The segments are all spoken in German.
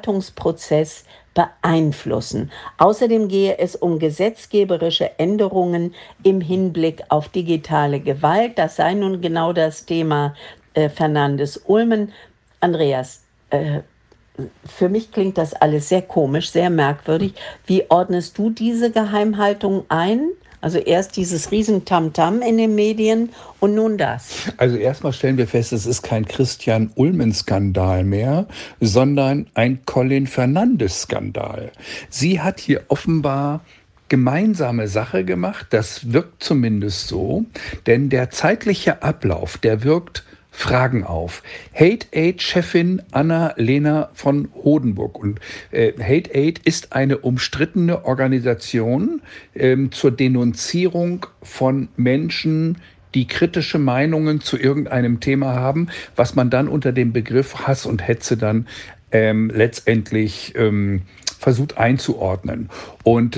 Bewertungsprozess beeinflussen. Außerdem gehe es um gesetzgeberische Änderungen im Hinblick auf digitale Gewalt. Das sei nun genau das Thema Fernandes-Ulmen. Andreas, für mich klingt das alles sehr komisch, sehr merkwürdig. Wie ordnest du diese Geheimhaltung ein? Also erst dieses Riesentamtam in den Medien und nun das. Also erstmal stellen wir fest, es ist kein Christian-Ulmen-Skandal mehr, sondern ein Colin Fernandes-Skandal. Sie hat hier offenbar gemeinsame Sache gemacht, das wirkt zumindest so, denn der zeitliche Ablauf, der wirkt Fragen auf. Hate-Aid-Chefin Anna-Lena von Hodenburg. Und Hate-Aid ist eine umstrittene Organisation zur Denunzierung von Menschen, die kritische Meinungen zu irgendeinem Thema haben, was man dann unter dem Begriff Hass und Hetze dann letztendlich versucht einzuordnen. Und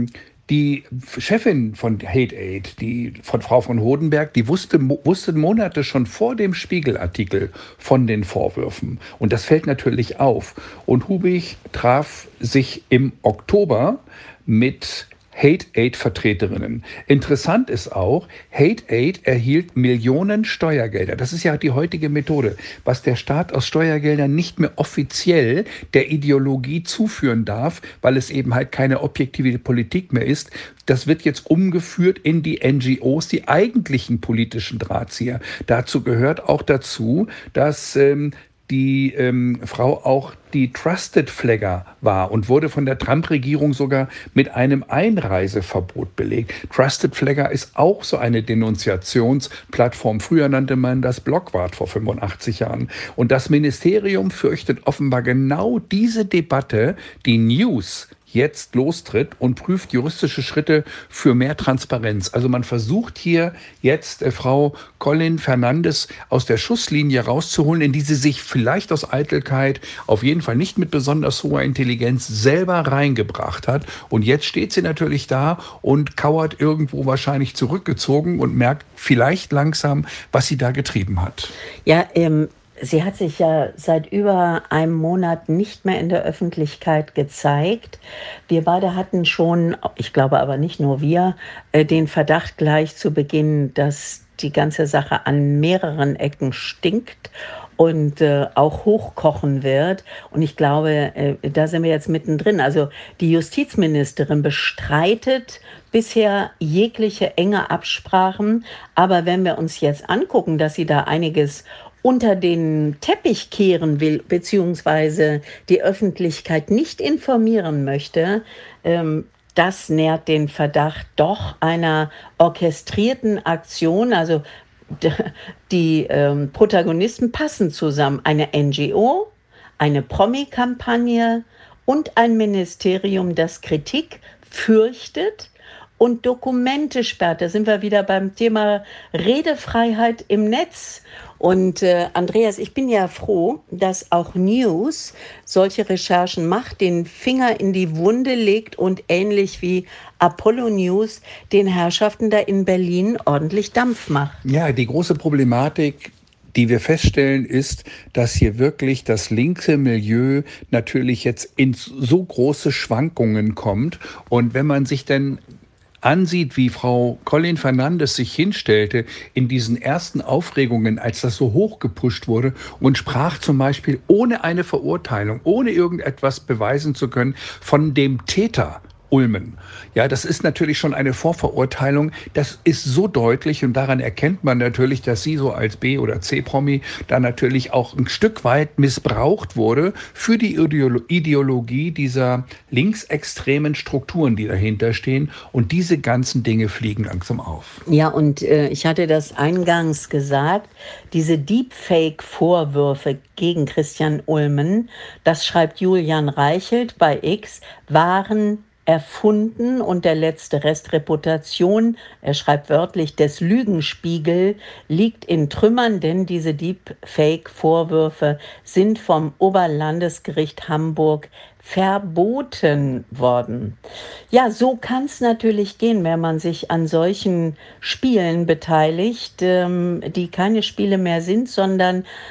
die Chefin von Hate Aid, die von Frau von Hodenberg, die wusste Monate schon vor dem Spiegel-Artikel von den Vorwürfen. Und das fällt natürlich auf. Und Hubig traf sich im Oktober mit Hate Aid-Vertreterinnen. Interessant ist auch, Hate Aid erhielt Millionen Steuergelder. Das ist ja die heutige Methode, was der Staat aus Steuergeldern nicht mehr offiziell der Ideologie zuführen darf, weil es eben halt keine objektive Politik mehr ist. Das wird jetzt umgeführt in die NGOs, die eigentlichen politischen Drahtzieher. Dazu gehört auch dazu, dass die Frau auch die Trusted Flagger war und wurde von der Trump-Regierung sogar mit einem Einreiseverbot belegt. Trusted Flagger ist auch so eine Denunziationsplattform. Früher nannte man das Blockwart vor 85 Jahren. Und das Ministerium fürchtet offenbar genau diese Debatte, die News jetzt lostritt und prüft juristische Schritte für mehr Transparenz. Also man versucht hier jetzt Frau Colin Fernandes aus der Schusslinie rauszuholen, in die sie sich vielleicht aus Eitelkeit, auf jeden Fall nicht mit besonders hoher Intelligenz, selber reingebracht hat. Und jetzt steht sie natürlich da und kauert irgendwo wahrscheinlich zurückgezogen und merkt vielleicht langsam, was sie da getrieben hat. Ja, sie hat sich ja seit über einem Monat nicht mehr in der Öffentlichkeit gezeigt. Wir beide hatten schon, ich glaube aber nicht nur wir, den Verdacht gleich zu Beginn, dass die ganze Sache an mehreren Ecken stinkt und auch hochkochen wird. Und ich glaube, da sind wir jetzt mittendrin. Also die Justizministerin bestreitet bisher jegliche enge Absprachen. Aber wenn wir uns jetzt angucken, dass sie da einiges unter den Teppich kehren will, beziehungsweise die Öffentlichkeit nicht informieren möchte, das nährt den Verdacht doch einer orchestrierten Aktion. Also die Protagonisten passen zusammen. Eine NGO, eine Promi-Kampagne und ein Ministerium, das Kritik fürchtet und Dokumente sperrt. Da sind wir wieder beim Thema Redefreiheit im Netz. Und Andreas, ich bin ja froh, dass auch News solche Recherchen macht, den Finger in die Wunde legt und ähnlich wie Apollo News den Herrschaften da in Berlin ordentlich Dampf macht. Ja, die große Problematik, die wir feststellen, ist, dass hier wirklich das linke Milieu natürlich jetzt in so große Schwankungen kommt. Und wenn man sich denn ansieht, wie Frau Colin Fernandes sich hinstellte in diesen ersten Aufregungen, als das so hochgepusht wurde und sprach zum Beispiel ohne eine Verurteilung, ohne irgendetwas beweisen zu können, von dem Täter Ulmen. Ja, das ist natürlich schon eine Vorverurteilung. Das ist so deutlich und daran erkennt man natürlich, dass sie so als B- oder C-Promi da natürlich auch ein Stück weit missbraucht wurde für die Ideologie dieser linksextremen Strukturen, die dahinter stehen. Und diese ganzen Dinge fliegen langsam auf. Ja, und ich hatte das eingangs gesagt, diese Deepfake-Vorwürfe gegen Christian Ulmen, das schreibt Julian Reichelt bei X, waren erfunden und der letzte Rest Reputation, er schreibt wörtlich, des Lügenspiegel liegt in Trümmern, denn diese Deepfake-Vorwürfe sind vom Oberlandesgericht Hamburg verboten worden. Ja, so kann es natürlich gehen, wenn man sich an solchen Spielen beteiligt, die keine Spiele mehr sind, sondern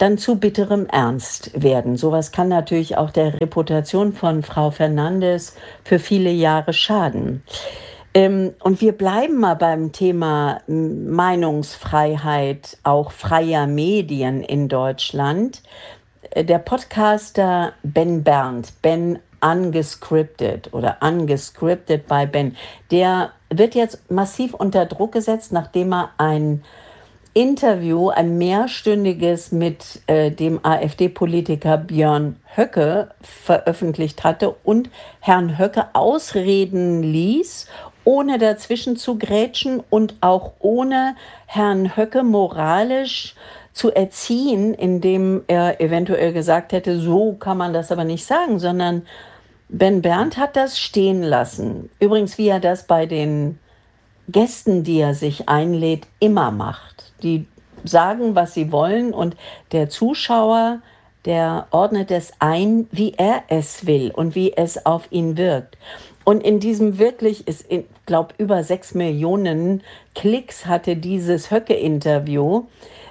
dann zu bitterem Ernst werden. Sowas kann natürlich auch der Reputation von Frau Fernandes für viele Jahre schaden. Und wir bleiben mal beim Thema Meinungsfreiheit, auch freier Medien in Deutschland. Der Podcaster Ben Berndt, Ben Ungescripted oder Ungescripted by Ben, der wird jetzt massiv unter Druck gesetzt, nachdem er ein Interview, ein mehrstündiges mit dem AfD-Politiker Björn Höcke veröffentlicht hatte und Herrn Höcke ausreden ließ, ohne dazwischen zu grätschen und auch ohne Herrn Höcke moralisch zu erziehen, indem er eventuell gesagt hätte, so kann man das aber nicht sagen, sondern Ben Berndt hat das stehen lassen. Übrigens, wie er das bei den Gästen, die er sich einlädt, immer macht. Die sagen, was sie wollen und der Zuschauer, der ordnet es ein, wie er es will und wie es auf ihn wirkt. Und in diesem wirklich, ich glaube, über 6 Millionen Klicks hatte dieses Höcke-Interview.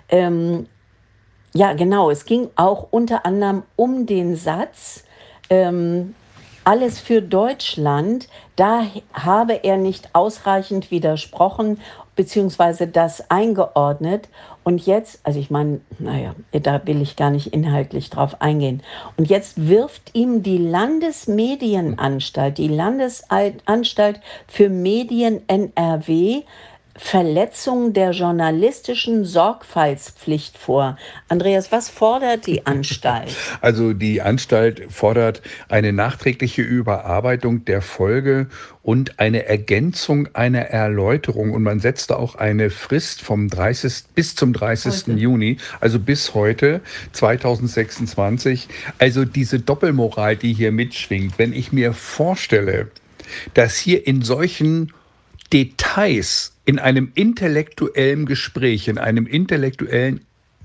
Ja, genau, es ging auch unter anderem um den Satz, alles für Deutschland, da habe er nicht ausreichend widersprochen, beziehungsweise das eingeordnet. Und jetzt, also ich meine, naja, da will ich gar nicht inhaltlich drauf eingehen. Und jetzt wirft ihm die Landesmedienanstalt, die Landesanstalt für Medien NRW, Verletzung der journalistischen Sorgfaltspflicht vor. Andreas, was fordert die Anstalt? Also die Anstalt fordert eine nachträgliche Überarbeitung der Folge und eine Ergänzung einer Erläuterung. Und man setzte auch eine Frist vom 30. bis zum 30. Juni, also bis heute, 2026. Also diese Doppelmoral, die hier mitschwingt, wenn ich mir vorstelle, dass hier in solchen Details in einem intellektuellen Gespräch, in einer intellektuellen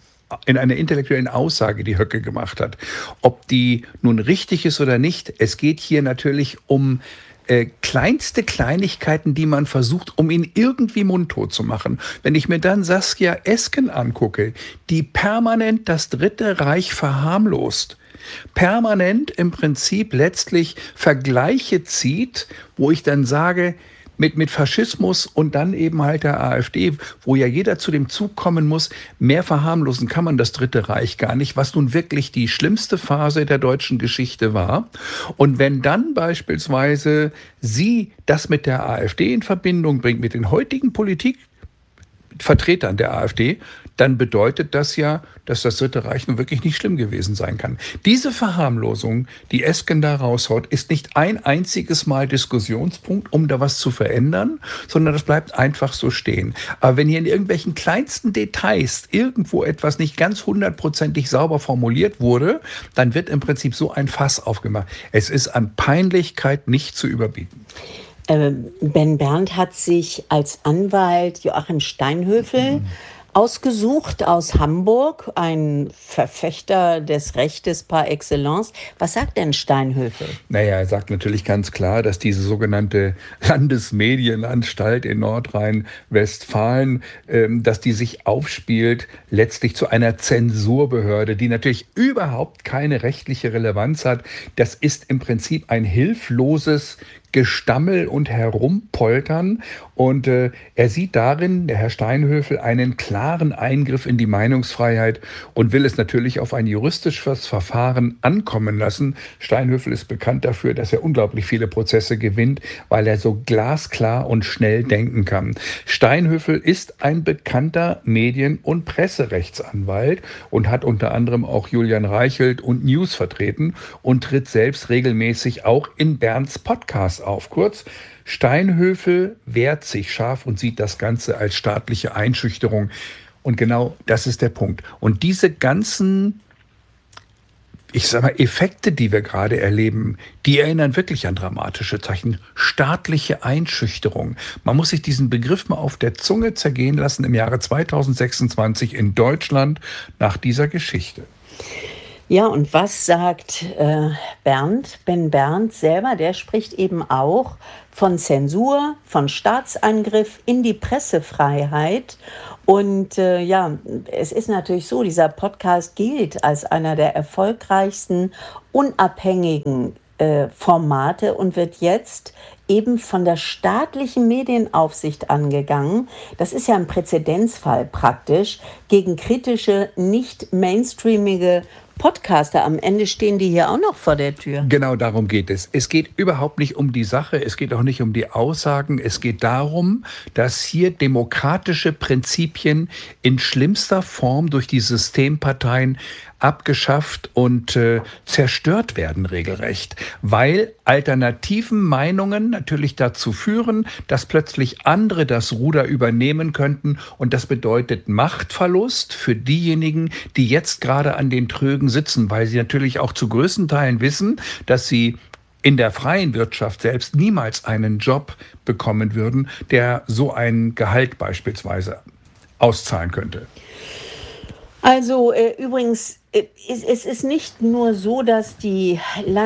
Aussage, die Höcke gemacht hat, ob die nun richtig ist oder nicht, es geht hier natürlich um kleinste Kleinigkeiten, die man versucht, um ihn irgendwie mundtot zu machen. Wenn ich mir dann Saskia Esken angucke, die permanent das Dritte Reich verharmlost, permanent im Prinzip letztlich Vergleiche zieht, wo ich dann sage, mit Faschismus und dann eben halt der AfD, wo ja jeder zu dem Zug kommen muss, mehr verharmlosen kann man das Dritte Reich gar nicht, was nun wirklich die schlimmste Phase der deutschen Geschichte war. Und wenn dann beispielsweise sie das mit der AfD in Verbindung bringt, mit den heutigen Politikvertretern der AfD, dann bedeutet das ja, dass das Dritte Reich nun wirklich nicht schlimm gewesen sein kann. Diese Verharmlosung, die Esken da raushaut, ist nicht ein einziges Mal Diskussionspunkt, um da was zu verändern, sondern das bleibt einfach so stehen. Aber wenn hier in irgendwelchen kleinsten Details irgendwo etwas nicht ganz 100%ig sauber formuliert wurde, dann wird im Prinzip so ein Fass aufgemacht. Es ist an Peinlichkeit nicht zu überbieten. Ben Berndt hat sich als Anwalt Joachim Steinhöfel ausgesucht aus Hamburg, ein Verfechter des Rechtes par excellence. Was sagt denn Steinhöfel? Naja, er sagt natürlich ganz klar, dass diese sogenannte Landesmedienanstalt in Nordrhein-Westfalen, dass die sich aufspielt letztlich zu einer Zensurbehörde, die natürlich überhaupt keine rechtliche Relevanz hat. Das ist im Prinzip ein hilfloses Gestammel und Herumpoltern. Und er sieht darin, der Herr Steinhöfel, einen klaren Eingriff in die Meinungsfreiheit und will es natürlich auf ein juristisches Verfahren ankommen lassen. Steinhöfel ist bekannt dafür, dass er unglaublich viele Prozesse gewinnt, weil er so glasklar und schnell denken kann. Steinhöfel ist ein bekannter Medien- und Presserechtsanwalt und hat unter anderem auch Julian Reichelt und News vertreten und tritt selbst regelmäßig auch in Bernds Podcast auf. Kurz, Steinhöfel wehrt sich scharf und sieht das Ganze als staatliche Einschüchterung. Und genau das ist der Punkt. Und diese ganzen, ich sag mal, Effekte, die wir gerade erleben, die erinnern wirklich an dramatische Zeichen. Staatliche Einschüchterung. Man muss sich diesen Begriff mal auf der Zunge zergehen lassen im Jahre 2026 in Deutschland nach dieser Geschichte. Ja, und was sagt Bernd, Ben Bernd selber? Der spricht eben auch von Zensur, von Staatsangriff in die Pressefreiheit. Und ja, es ist natürlich so, dieser Podcast gilt als einer der erfolgreichsten unabhängigen Formate und wird jetzt eben von der staatlichen Medienaufsicht angegangen. Das ist ja ein Präzedenzfall praktisch gegen kritische, nicht mainstreamige Podcaster. Am Ende stehen die hier auch noch vor der Tür. Genau darum geht es. Es geht überhaupt nicht um die Sache, es geht auch nicht um die Aussagen. Es geht darum, dass hier demokratische Prinzipien in schlimmster Form durch die Systemparteien abgeschafft und zerstört werden regelrecht, weil alternativen Meinungen natürlich dazu führen, dass plötzlich andere das Ruder übernehmen könnten, und das bedeutet Machtverlust für diejenigen, die jetzt gerade an den Trögen sitzen, weil sie natürlich auch zu größten Teilen wissen, dass sie in der freien Wirtschaft selbst niemals einen Job bekommen würden, der so ein Gehalt beispielsweise auszahlen könnte. Also übrigens, es ist nicht nur so, dass die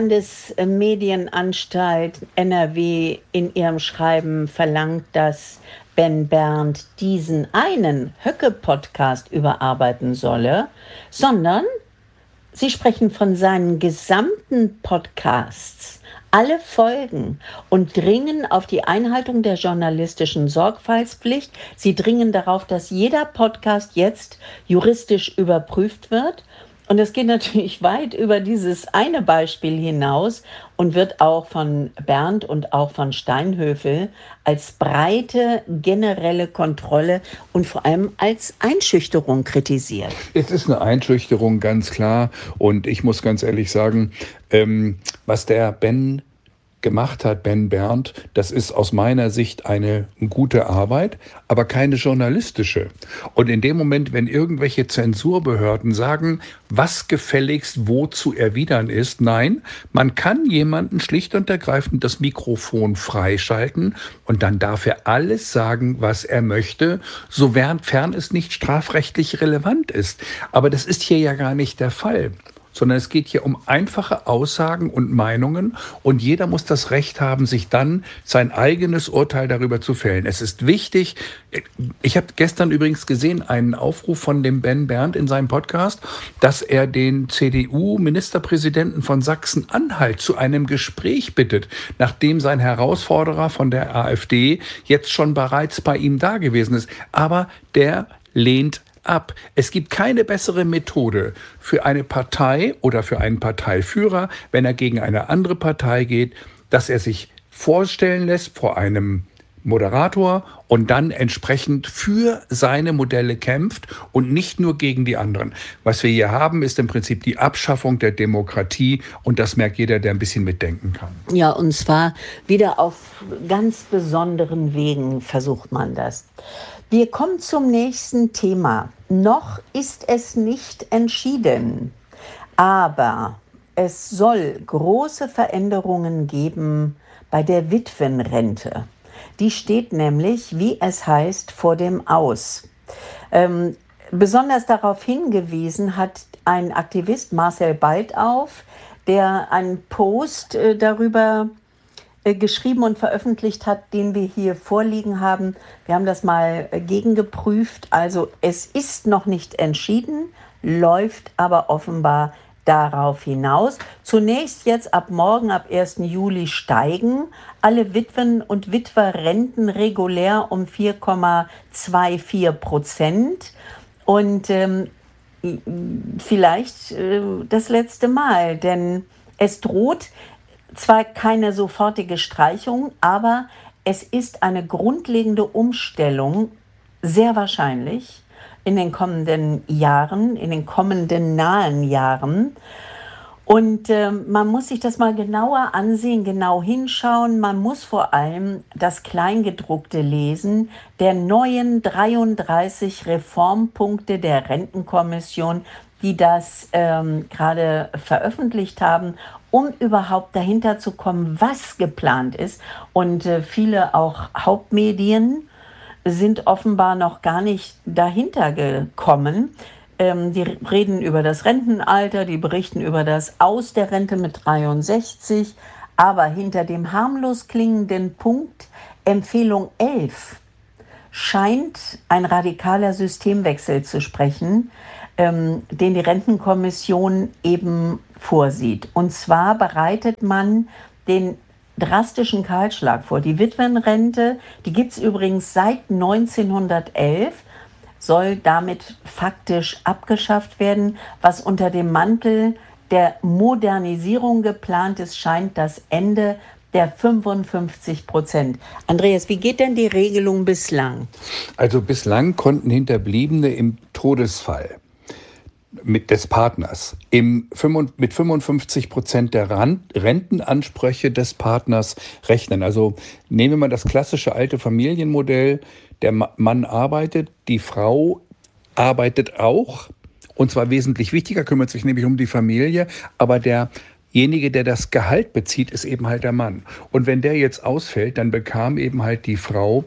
Landesmedienanstalt NRW in ihrem Schreiben verlangt, dass Ben Bernd diesen einen Höcke-Podcast überarbeiten solle, sondern sie sprechen von seinen gesamten Podcasts, alle Folgen, und dringen auf die Einhaltung der journalistischen Sorgfaltspflicht. Sie dringen darauf, dass jeder Podcast jetzt juristisch überprüft wird. Und es geht natürlich weit über dieses eine Beispiel hinaus und wird auch von Bernd und auch von Steinhöfel als breite, generelle Kontrolle und vor allem als Einschüchterung kritisiert. Es ist eine Einschüchterung, ganz klar. Und ich muss ganz ehrlich sagen, was der Ben gemacht hat, Ben Bernd, das ist aus meiner Sicht eine gute Arbeit, aber keine journalistische. Und in dem Moment, wenn irgendwelche Zensurbehörden sagen, was gefälligst wo zu erwidern ist, nein, man kann jemanden schlicht und ergreifend das Mikrofon freischalten und dann darf er alles sagen, was er möchte, sofern es nicht strafrechtlich relevant ist. Aber das ist hier ja gar nicht der Fall, sondern es geht hier um einfache Aussagen und Meinungen, und jeder muss das Recht haben, sich dann sein eigenes Urteil darüber zu fällen. Es ist wichtig, ich habe gestern übrigens gesehen, einen Aufruf von dem Ben Bernd in seinem Podcast, dass er den CDU-Ministerpräsidenten von Sachsen-Anhalt zu einem Gespräch bittet, nachdem sein Herausforderer von der AfD jetzt schon bereits bei ihm da gewesen ist. Aber der lehnt ab. Es gibt keine bessere Methode für eine Partei oder für einen Parteiführer, wenn er gegen eine andere Partei geht, dass er sich vorstellen lässt vor einem Moderator und dann entsprechend für seine Modelle kämpft und nicht nur gegen die anderen. Was wir hier haben, ist im Prinzip die Abschaffung der Demokratie, und das merkt jeder, der ein bisschen mitdenken kann. Ja, und zwar wieder auf ganz besonderen Wegen versucht man das. Wir kommen zum nächsten Thema. Noch ist es nicht entschieden, aber es soll große Veränderungen geben bei der Witwenrente. Die steht nämlich, wie es heißt, vor dem Aus. Besonders darauf hingewiesen hat ein Aktivist, Marcel Baldauf, der einen Post darüber geschrieben und veröffentlicht hat, den wir hier vorliegen haben. Wir haben das mal gegengeprüft. Also es ist noch nicht entschieden, läuft aber offenbar darauf hinaus. Zunächst jetzt ab morgen, ab 1. Juli steigen alle Witwen- und Witwerrenten regulär um 4,24%. Und vielleicht das letzte Mal, denn es droht zwar keine sofortige Streichung, aber es ist eine grundlegende Umstellung, sehr wahrscheinlich in den kommenden Jahren, in den kommenden nahen Jahren. Und man muss sich das mal genauer ansehen, genau hinschauen. Man muss vor allem das Kleingedruckte lesen, der neuen 33 Reformpunkte der Rentenkommission, die das gerade veröffentlicht haben, um überhaupt dahinter zu kommen, was geplant ist. Und viele auch Hauptmedien sind offenbar noch gar nicht dahinter gekommen. Die reden über das Rentenalter, die berichten über das Aus der Rente mit 63. Aber hinter dem harmlos klingenden Punkt Empfehlung 11 scheint ein radikaler Systemwechsel zu sprechen, den die Rentenkommission eben vorsieht. Und zwar bereitet man den drastischen Kahlschlag vor. Die Witwenrente, die gibt es übrigens seit 1911, soll damit faktisch abgeschafft werden. Was unter dem Mantel der Modernisierung geplant ist, scheint das Ende der 55%. Andreas, wie geht denn die Regelung bislang? Also bislang konnten Hinterbliebene im Todesfall des Partners mit 55% der Rentenansprüche des Partners rechnen. Also nehmen wir mal das klassische alte Familienmodell. Der Mann arbeitet, die Frau arbeitet auch, und zwar wesentlich wichtiger, kümmert sich nämlich um die Familie, aber derjenige, der das Gehalt bezieht, ist eben halt der Mann. Und wenn der jetzt ausfällt, dann bekam eben halt die Frau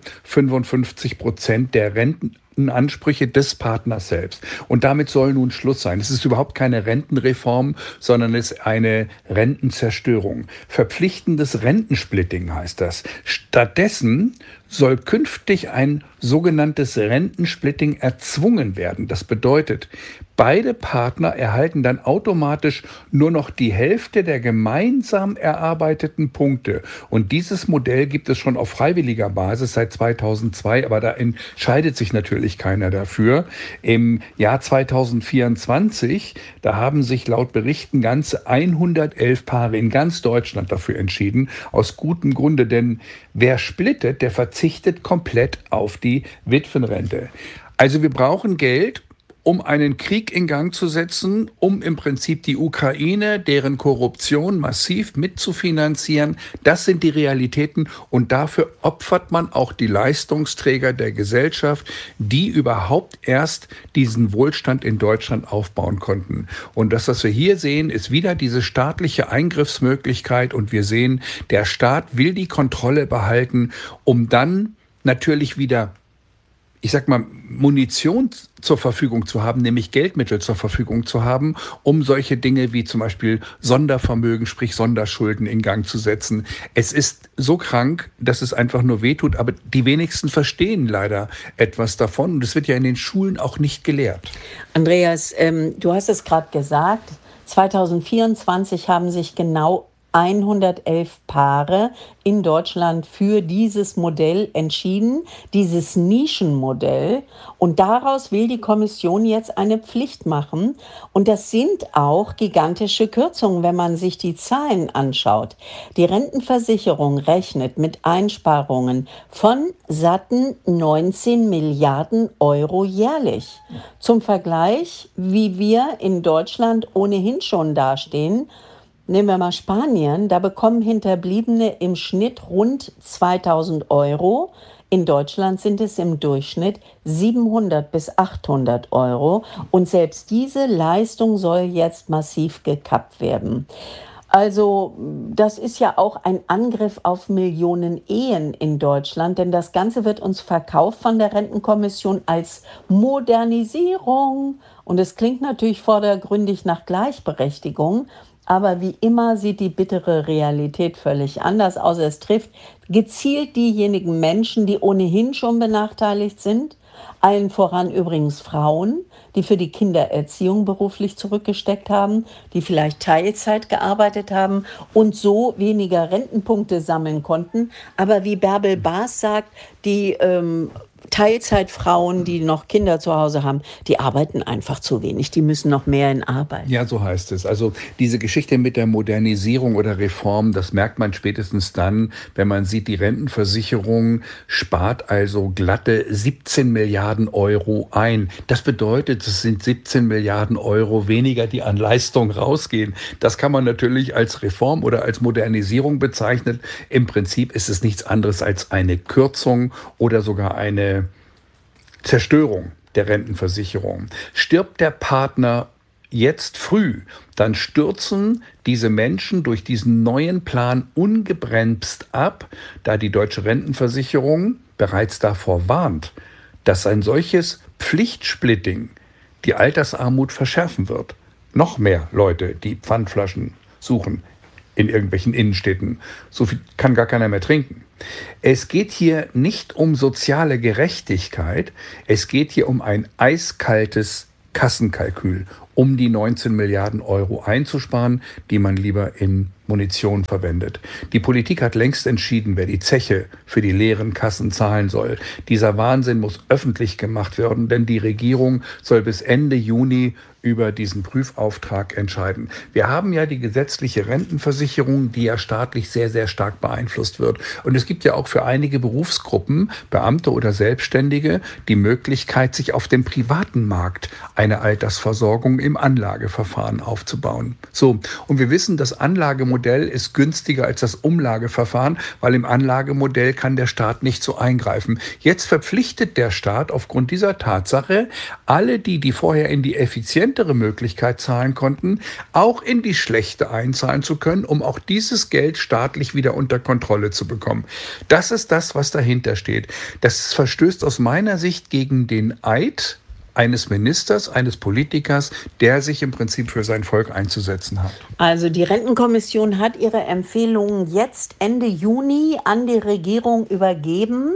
55% der Rentenansprüche des Partners selbst. Und damit soll nun Schluss sein. Es ist überhaupt keine Rentenreform, sondern es ist eine Rentenzerstörung. Verpflichtendes Rentensplitting heißt das. Stattdessen soll künftig ein sogenanntes Rentensplitting erzwungen werden. Das bedeutet, beide Partner erhalten dann automatisch nur noch die Hälfte der gemeinsam erarbeiteten Punkte. Und dieses Modell gibt es schon auf freiwilliger Basis seit 2002, aber da entscheidet sich natürlich keiner dafür. Im Jahr 2024, da haben sich laut Berichten ganze 111 Paare in ganz Deutschland dafür entschieden, aus gutem Grunde, denn wer splittet, der verzichtet komplett auf die Witwenrente. Also wir brauchen Geld, um einen Krieg in Gang zu setzen, um im Prinzip die Ukraine, deren Korruption massiv mitzufinanzieren. Das sind die Realitäten und dafür opfert man auch die Leistungsträger der Gesellschaft, die überhaupt erst diesen Wohlstand in Deutschland aufbauen konnten. Und das, was wir hier sehen, ist wieder diese staatliche Eingriffsmöglichkeit und wir sehen, der Staat will die Kontrolle behalten, um dann natürlich wieder, ich sag mal, Munition zur Verfügung zu haben, nämlich Geldmittel zur Verfügung zu haben, um solche Dinge wie zum Beispiel Sondervermögen, sprich Sonderschulden in Gang zu setzen. Es ist so krank, dass es einfach nur wehtut, aber die wenigsten verstehen leider etwas davon und es wird ja in den Schulen auch nicht gelehrt. Andreas, du hast es gerade gesagt, 2024 haben sich genau 111 Paare in Deutschland für dieses Modell entschieden, dieses Nischenmodell. Und daraus will die Kommission jetzt eine Pflicht machen. Und das sind auch gigantische Kürzungen, wenn man sich die Zahlen anschaut. Die Rentenversicherung rechnet mit Einsparungen von satten 19 Milliarden Euro jährlich. Zum Vergleich, wie wir in Deutschland ohnehin schon dastehen. Nehmen wir mal Spanien, da bekommen Hinterbliebene im Schnitt rund 2.000 Euro. In Deutschland sind es im Durchschnitt 700 bis 800 Euro. Und selbst diese Leistung soll jetzt massiv gekappt werden. Also das ist ja auch ein Angriff auf Millionen Ehen in Deutschland, denn das Ganze wird uns verkauft von der Rentenkommission als Modernisierung. Und es klingt natürlich vordergründig nach Gleichberechtigung. Aber wie immer sieht die bittere Realität völlig anders aus. Es trifft gezielt diejenigen Menschen, die ohnehin schon benachteiligt sind. Allen voran übrigens Frauen, die für die Kindererziehung beruflich zurückgesteckt haben, die vielleicht Teilzeit gearbeitet haben und so weniger Rentenpunkte sammeln konnten. Aber wie Bärbel Baas sagt, die Teilzeitfrauen, die noch Kinder zu Hause haben, die arbeiten einfach zu wenig. Die müssen noch mehr in Arbeit. Ja, so heißt es. Also diese Geschichte mit der Modernisierung oder Reform, das merkt man spätestens dann, wenn man sieht, die Rentenversicherung spart also glatte 17 Milliarden Euro ein. Das bedeutet, es sind 17 Milliarden Euro weniger, die an Leistung rausgehen. Das kann man natürlich als Reform oder als Modernisierung bezeichnen. Im Prinzip ist es nichts anderes als eine Kürzung oder sogar eine Zerstörung der Rentenversicherung. Stirbt der Partner jetzt früh, dann stürzen diese Menschen durch diesen neuen Plan ungebremst ab, da die deutsche Rentenversicherung bereits davor warnt, dass ein solches Pflichtsplitting die Altersarmut verschärfen wird. Noch mehr Leute, die Pfandflaschen suchen in irgendwelchen Innenstädten. So viel kann gar keiner mehr trinken. Es geht hier nicht um soziale Gerechtigkeit, es geht hier um ein eiskaltes Kassenkalkül, um die 19 Milliarden Euro einzusparen, die man lieber in Munition verwendet. Die Politik hat längst entschieden, wer die Zeche für die leeren Kassen zahlen soll. Dieser Wahnsinn muss öffentlich gemacht werden, denn die Regierung soll bis Ende Juni über diesen Prüfauftrag entscheiden. Wir haben ja die gesetzliche Rentenversicherung, die ja staatlich sehr, sehr stark beeinflusst wird. Und es gibt ja auch für einige Berufsgruppen, Beamte oder Selbstständige, die Möglichkeit, sich auf dem privaten Markt eine Altersversorgung im Anlageverfahren aufzubauen. So, und wir wissen, das Anlagemodell ist günstiger als das Umlageverfahren, weil im Anlagemodell kann der Staat nicht so eingreifen. Jetzt verpflichtet der Staat aufgrund dieser Tatsache alle die vorher in die effizientere Möglichkeit zahlen konnten, auch in die schlechte einzahlen zu können, um auch dieses Geld staatlich wieder unter Kontrolle zu bekommen. Das ist das, was dahinter steht. Das verstößt aus meiner Sicht gegen den Eid eines Ministers, eines Politikers, der sich im Prinzip für sein Volk einzusetzen hat. Also die Rentenkommission hat ihre Empfehlungen jetzt Ende Juni an die Regierung übergeben,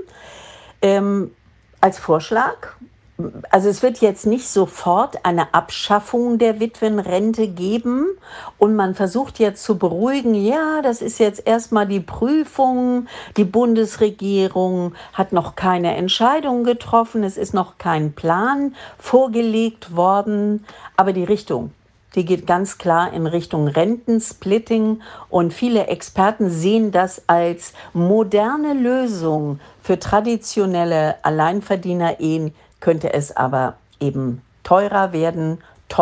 als Vorschlag. Also es wird jetzt nicht sofort eine Abschaffung der Witwenrente geben und man versucht jetzt zu beruhigen, ja, das ist jetzt erstmal die Prüfung, die Bundesregierung hat noch keine Entscheidung getroffen, es ist noch kein Plan vorgelegt worden, aber die Richtung, die geht ganz klar in Richtung Rentensplitting und viele Experten sehen das als moderne Lösung für traditionelle Alleinverdiener-Ehen, könnte es aber eben teuer werden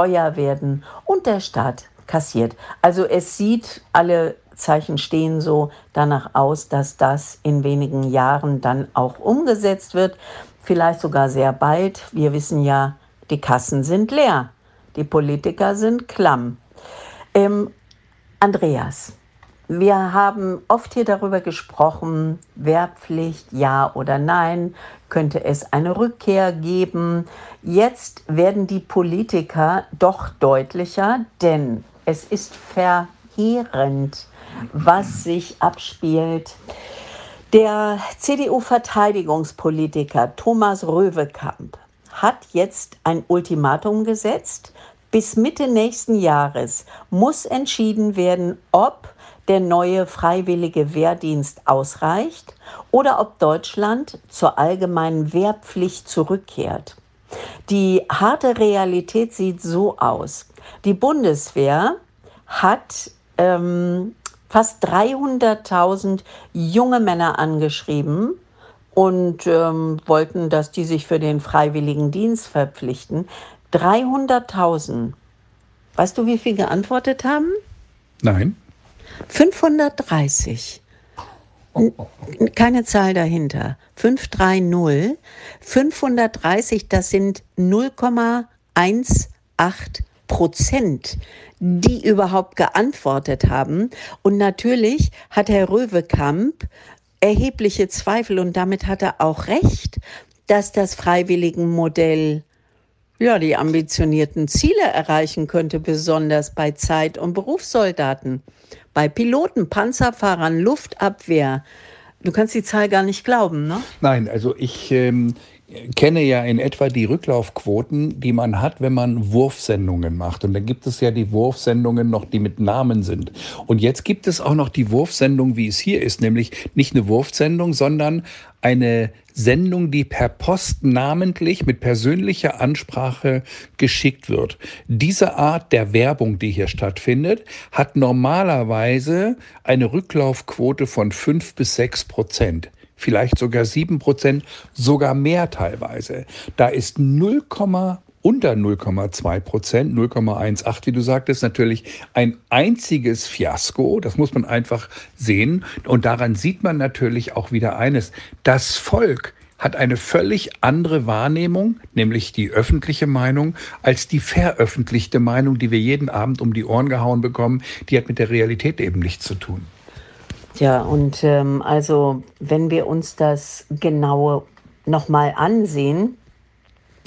und der Staat kassiert. Also es sieht, alle Zeichen stehen so danach aus, dass das in wenigen Jahren dann auch umgesetzt wird, vielleicht sogar sehr bald. Wir wissen ja, die Kassen sind leer, die Politiker sind klamm. Andreas, wir haben oft hier darüber gesprochen, Wehrpflicht, ja oder nein, könnte es eine Rückkehr geben. Jetzt werden die Politiker doch deutlicher, denn es ist verheerend, was sich abspielt. Der CDU-Verteidigungspolitiker Thomas Röwekamp hat jetzt ein Ultimatum gesetzt. Bis Mitte nächsten Jahres muss entschieden werden, ob der neue freiwillige Wehrdienst ausreicht oder ob Deutschland zur allgemeinen Wehrpflicht zurückkehrt. Die harte Realität sieht so aus. Die Bundeswehr hat fast 300.000 junge Männer angeschrieben und wollten, dass die sich für den freiwilligen Dienst verpflichten. 300.000. Weißt du, wie viel geantwortet haben? Nein. 530. Keine Zahl dahinter. 530. 530, das sind 0,18%, die überhaupt geantwortet haben. Und natürlich hat Herr Röwekamp erhebliche Zweifel und damit hat er auch recht, dass das Freiwilligenmodell die ambitionierten Ziele erreichen könnte, besonders bei Zeit- und Berufssoldaten, bei Piloten, Panzerfahrern, Luftabwehr. Du kannst die Zahl gar nicht glauben, ne? Nein, also ich kenne ja in etwa die Rücklaufquoten, die man hat, wenn man Wurfsendungen macht. Und dann gibt es ja die Wurfsendungen noch, die mit Namen sind. Und jetzt gibt es auch noch die Wurfsendung, wie es hier ist, nämlich nicht eine Wurfsendung, sondern eine Sendung, die per Post namentlich mit persönlicher Ansprache geschickt wird. Diese Art der Werbung, die hier stattfindet, hat normalerweise eine Rücklaufquote von 5-6%. Vielleicht sogar 7%, sogar mehr teilweise. Da ist unter 0,2%, 0,18, wie du sagtest, natürlich ein einziges Fiasko. Das muss man einfach sehen. Und daran sieht man natürlich auch wieder eines. Das Volk hat eine völlig andere Wahrnehmung, nämlich die öffentliche Meinung, als die veröffentlichte Meinung, die wir jeden Abend um die Ohren gehauen bekommen. Die hat mit der Realität eben nichts zu tun. Ja, und also wenn wir uns das genau nochmal ansehen,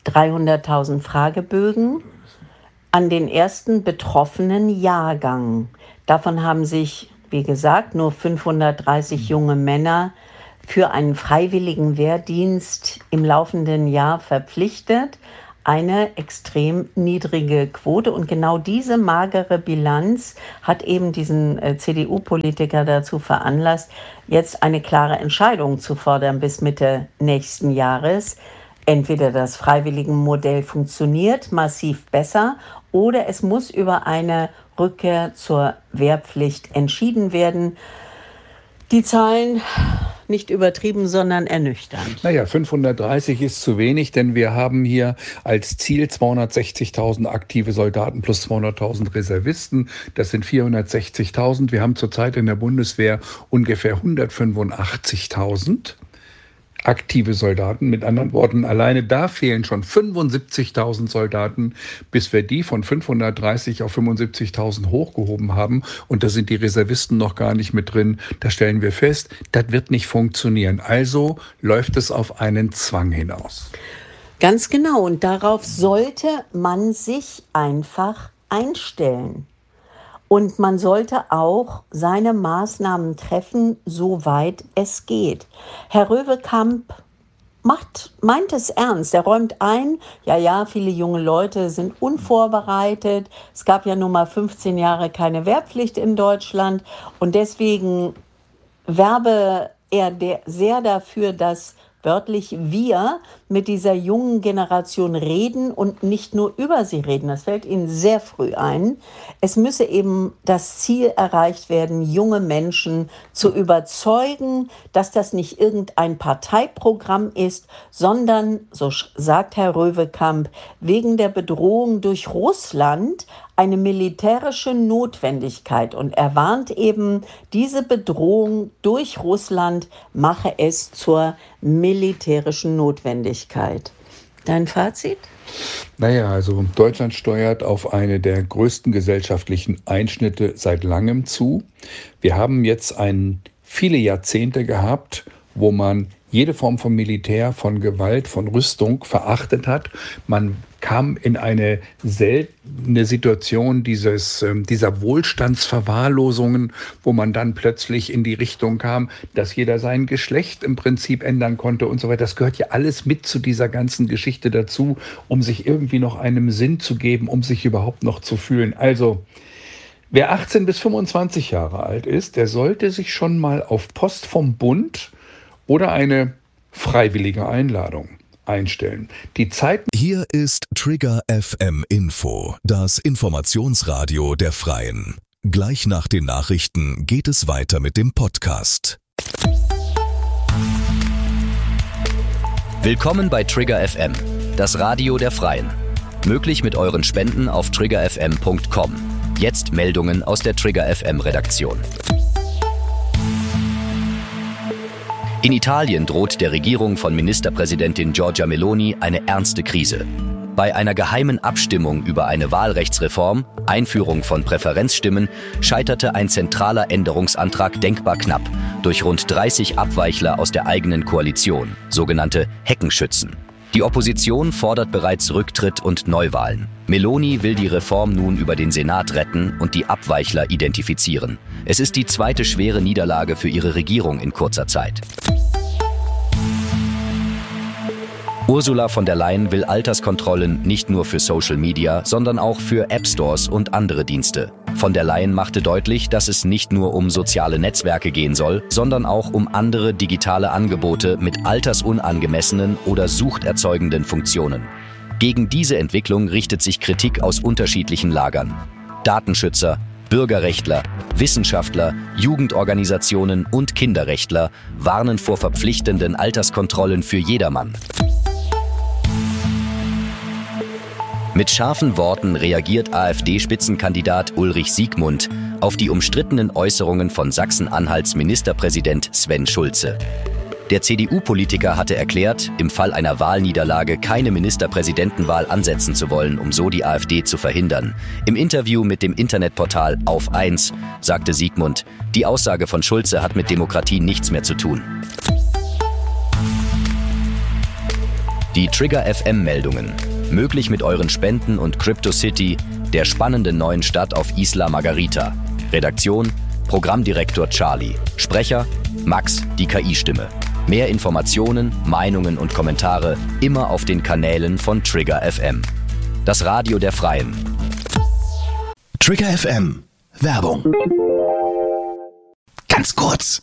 300.000 Fragebögen an den ersten betroffenen Jahrgang. Davon haben sich, wie gesagt, nur 530 junge Männer für einen freiwilligen Wehrdienst im laufenden Jahr verpflichtet. Eine extrem niedrige Quote. Und genau diese magere Bilanz hat eben diesen CDU-Politiker dazu veranlasst, jetzt eine klare Entscheidung zu fordern bis Mitte nächsten Jahres. Entweder das Freiwilligenmodell funktioniert massiv besser oder es muss über eine Rückkehr zur Wehrpflicht entschieden werden. Die Zahlen nicht übertrieben, sondern ernüchternd. Naja, 530 ist zu wenig, denn wir haben hier als Ziel 260.000 aktive Soldaten plus 200.000 Reservisten. Das sind 460.000. Wir haben zurzeit in der Bundeswehr ungefähr 185.000 aktive Soldaten. Mit anderen Worten, alleine da fehlen schon 75.000 Soldaten, bis wir die von 530 auf 75.000 hochgehoben haben. Und da sind die Reservisten noch gar nicht mit drin. Da stellen wir fest, das wird nicht funktionieren. Also läuft es auf einen Zwang hinaus. Ganz genau. Und darauf sollte man sich einfach einstellen. Und man sollte auch seine Maßnahmen treffen, soweit es geht. Herr Röwekamp meint es ernst. Er räumt ein, ja, viele junge Leute sind unvorbereitet. Es gab ja nun mal 15 Jahre keine Wehrpflicht in Deutschland. Und deswegen werbe er sehr dafür, dass wörtlich wir mit dieser jungen Generation reden und nicht nur über sie reden. Das fällt Ihnen sehr früh ein. Es müsse eben das Ziel erreicht werden, junge Menschen zu überzeugen, dass das nicht irgendein Parteiprogramm ist, sondern, so sagt Herr Röwekamp, wegen der Bedrohung durch Russland eine militärische Notwendigkeit. Und er warnt eben, diese Bedrohung durch Russland mache es zur militärischen Notwendigkeit. Dein Fazit? Naja, also Deutschland steuert auf eine der größten gesellschaftlichen Einschnitte seit langem zu. Wir haben jetzt viele Jahrzehnte gehabt, wo man jede Form von Militär, von Gewalt, von Rüstung verachtet hat. Man kam in eine seltene Situation dieser Wohlstandsverwahrlosungen, wo man dann plötzlich in die Richtung kam, dass jeder sein Geschlecht im Prinzip ändern konnte und so weiter. Das gehört ja alles mit zu dieser ganzen Geschichte dazu, um sich irgendwie noch einem Sinn zu geben, um sich überhaupt noch zu fühlen. Also, wer 18 bis 25 Jahre alt ist, der sollte sich schon mal auf Post vom Bund oder eine freiwillige Einladung einstellen. Die Zeit. Hier ist Trigger FM Info, das Informationsradio der Freien. Gleich nach den Nachrichten geht es weiter mit dem Podcast. Willkommen bei Trigger FM, das Radio der Freien. Möglich mit euren Spenden auf triggerfm.com. Jetzt Meldungen aus der Trigger FM Redaktion. In Italien droht der Regierung von Ministerpräsidentin Giorgia Meloni eine ernste Krise. Bei einer geheimen Abstimmung über eine Wahlrechtsreform, Einführung von Präferenzstimmen, scheiterte ein zentraler Änderungsantrag denkbar knapp durch rund 30 Abweichler aus der eigenen Koalition, sogenannte Heckenschützen. Die Opposition fordert bereits Rücktritt und Neuwahlen. Meloni will die Reform nun über den Senat retten und die Abweichler identifizieren. Es ist die zweite schwere Niederlage für ihre Regierung in kurzer Zeit. Ursula von der Leyen will Alterskontrollen nicht nur für Social Media, sondern auch für App-Stores und andere Dienste. Von der Leyen machte deutlich, dass es nicht nur um soziale Netzwerke gehen soll, sondern auch um andere digitale Angebote mit altersunangemessenen oder suchterzeugenden Funktionen. Gegen diese Entwicklung richtet sich Kritik aus unterschiedlichen Lagern. Datenschützer, Bürgerrechtler, Wissenschaftler, Jugendorganisationen und Kinderrechtler warnen vor verpflichtenden Alterskontrollen für jedermann. Mit scharfen Worten reagiert AfD-Spitzenkandidat Ulrich Siegmund auf die umstrittenen Äußerungen von Sachsen-Anhalts Ministerpräsident Sven Schulze. Der CDU-Politiker hatte erklärt, im Fall einer Wahlniederlage keine Ministerpräsidentenwahl ansetzen zu wollen, um so die AfD zu verhindern. Im Interview mit dem Internetportal Auf 1 sagte Siegmund, die Aussage von Schulze hat mit Demokratie nichts mehr zu tun. Die Trigger FM Meldungen. Möglich mit euren Spenden und CryptoCity, der spannenden neuen Stadt auf Isla Margarita. Redaktion: Programmdirektor Charlie. Sprecher: Max, die KI-Stimme. Mehr Informationen, Meinungen und Kommentare immer auf den Kanälen von Trigger FM. Das Radio der Freien. Trigger FM. Werbung. Ganz kurz.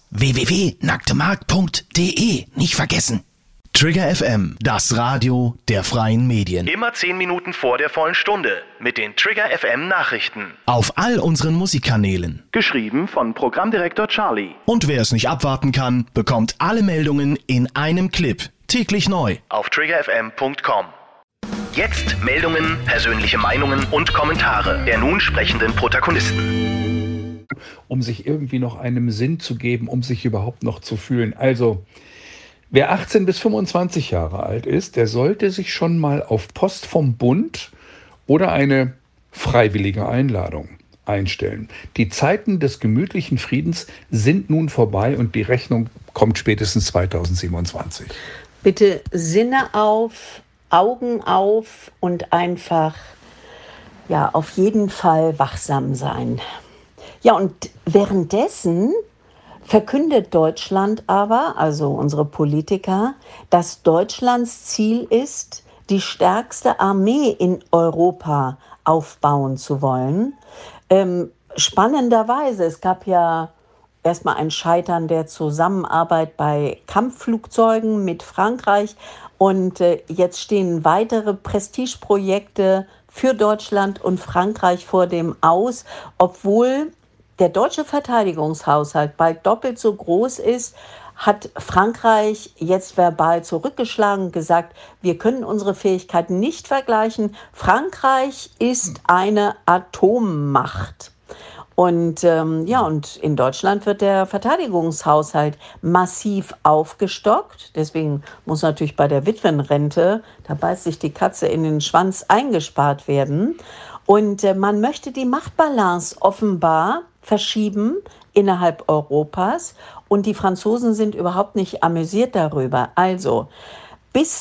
www.nacktemarkt.de. Nicht vergessen. Trigger FM, das Radio der freien Medien. Immer 10 Minuten vor der vollen Stunde mit den Trigger FM Nachrichten. Auf all unseren Musikkanälen. Geschrieben von Programmdirektor Charlie. Und wer es nicht abwarten kann, bekommt alle Meldungen in einem Clip. Täglich neu. Auf triggerfm.com. Jetzt Meldungen, persönliche Meinungen und Kommentare der nun sprechenden Protagonisten. Um sich irgendwie noch einem Sinn zu geben, um sich überhaupt noch zu fühlen. Also, wer 18 bis 25 Jahre alt ist, der sollte sich schon mal auf Post vom Bund oder eine freiwillige Einladung einstellen. Die Zeiten des gemütlichen Friedens sind nun vorbei und die Rechnung kommt spätestens 2027. Bitte Sinne auf, Augen auf und einfach, ja, auf jeden Fall wachsam sein. Ja, und währenddessen verkündet Deutschland aber, also unsere Politiker, dass Deutschlands Ziel ist, die stärkste Armee in Europa aufbauen zu wollen. Spannenderweise, es gab ja erstmal ein Scheitern der Zusammenarbeit bei Kampfflugzeugen mit Frankreich und jetzt stehen weitere Prestigeprojekte für Deutschland und Frankreich vor dem Aus, obwohl der deutsche Verteidigungshaushalt bald doppelt so groß ist, hat Frankreich jetzt verbal zurückgeschlagen und gesagt, wir können unsere Fähigkeiten nicht vergleichen. Frankreich ist eine Atommacht. Und und in Deutschland wird der Verteidigungshaushalt massiv aufgestockt. Deswegen muss natürlich bei der Witwenrente, da beißt sich die Katze in den Schwanz, eingespart werden. Und man möchte die Machtbalance offenbar verschieben innerhalb Europas. Und die Franzosen sind überhaupt nicht amüsiert darüber. Also bis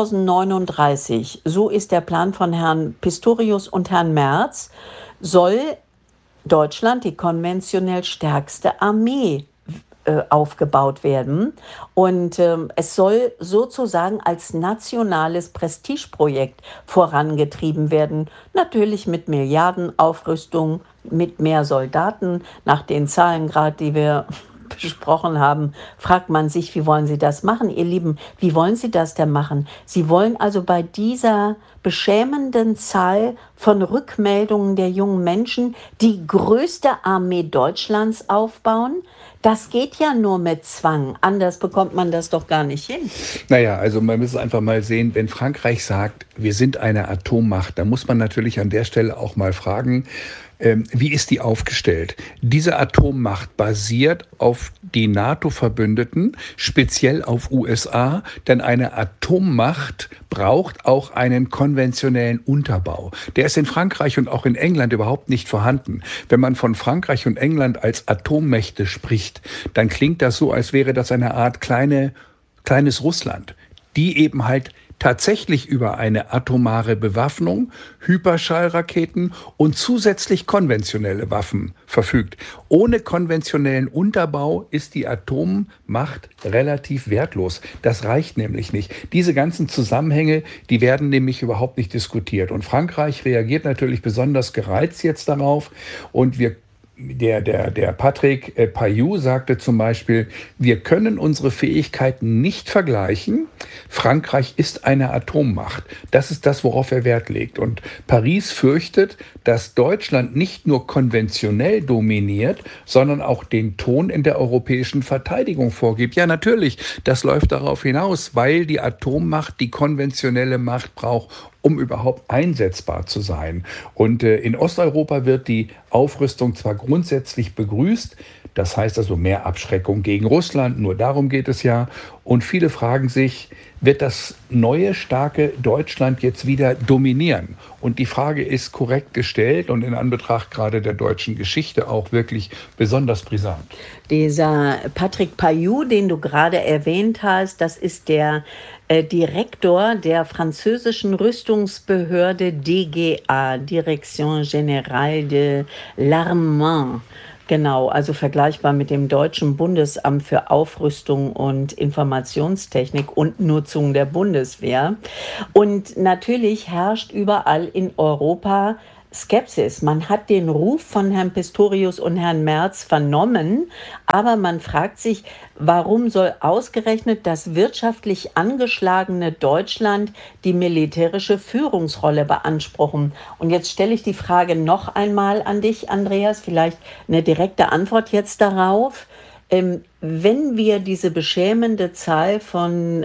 2039, so ist der Plan von Herrn Pistorius und Herrn Merz, soll Deutschland die konventionell stärkste Armee aufgebaut werden. Und es soll sozusagen als nationales Prestigeprojekt vorangetrieben werden. Natürlich mit Milliardenaufrüstung, mit mehr Soldaten. Nach den Zahlen gerade, die wir besprochen haben, fragt man sich, wie wollen Sie das machen, ihr Lieben? Wie wollen Sie das denn machen? Sie wollen also bei dieser beschämenden Zahl von Rückmeldungen der jungen Menschen die größte Armee Deutschlands aufbauen? Das geht ja nur mit Zwang. Anders bekommt man das doch gar nicht hin. Naja, also man muss einfach mal sehen, wenn Frankreich sagt, wir sind eine Atommacht, dann muss man natürlich an der Stelle auch mal fragen, wie ist die aufgestellt? Diese Atommacht basiert auf die NATO-Verbündeten, speziell auf USA, denn eine Atommacht braucht auch einen konventionellen Unterbau. Der ist in Frankreich und auch in England überhaupt nicht vorhanden. Wenn man von Frankreich und England als Atommächte spricht, dann klingt das so, als wäre das eine Art kleines Russland, die eben halt tatsächlich über eine atomare Bewaffnung, Hyperschallraketen und zusätzlich konventionelle Waffen verfügt. Ohne konventionellen Unterbau ist die Atommacht relativ wertlos. Das reicht nämlich nicht. Diese ganzen Zusammenhänge, die werden nämlich überhaupt nicht diskutiert. Und Frankreich reagiert natürlich besonders gereizt jetzt darauf. Und der Patrick Payou sagte zum Beispiel, wir können unsere Fähigkeiten nicht vergleichen. Frankreich ist eine Atommacht. Das ist das, worauf er Wert legt. Und Paris fürchtet, dass Deutschland nicht nur konventionell dominiert, sondern auch den Ton in der europäischen Verteidigung vorgibt. Ja, natürlich, das läuft darauf hinaus, weil die Atommacht die konventionelle Macht braucht, um überhaupt einsetzbar zu sein. Und in Osteuropa wird die Aufrüstung zwar grundsätzlich begrüßt, Das heißt also mehr Abschreckung gegen Russland, nur darum geht es ja. Und viele fragen sich, wird das neue, starke Deutschland jetzt wieder dominieren? Und die Frage ist korrekt gestellt und in Anbetracht gerade der deutschen Geschichte auch wirklich besonders brisant. Dieser Patrick Payou, den du gerade erwähnt hast, das ist der Direktor der französischen Rüstungsbehörde DGA, Direction Générale de l'Armement. Genau, also vergleichbar mit dem Deutschen Bundesamt für Aufrüstung und Informationstechnik und Nutzung der Bundeswehr. Und natürlich herrscht überall in Europa Skepsis. Man hat den Ruf von Herrn Pistorius und Herrn Merz vernommen, aber man fragt sich, warum soll ausgerechnet das wirtschaftlich angeschlagene Deutschland die militärische Führungsrolle beanspruchen? Und jetzt stelle ich die Frage noch einmal an dich, Andreas, vielleicht eine direkte Antwort jetzt darauf. Wenn wir diese beschämende Zahl von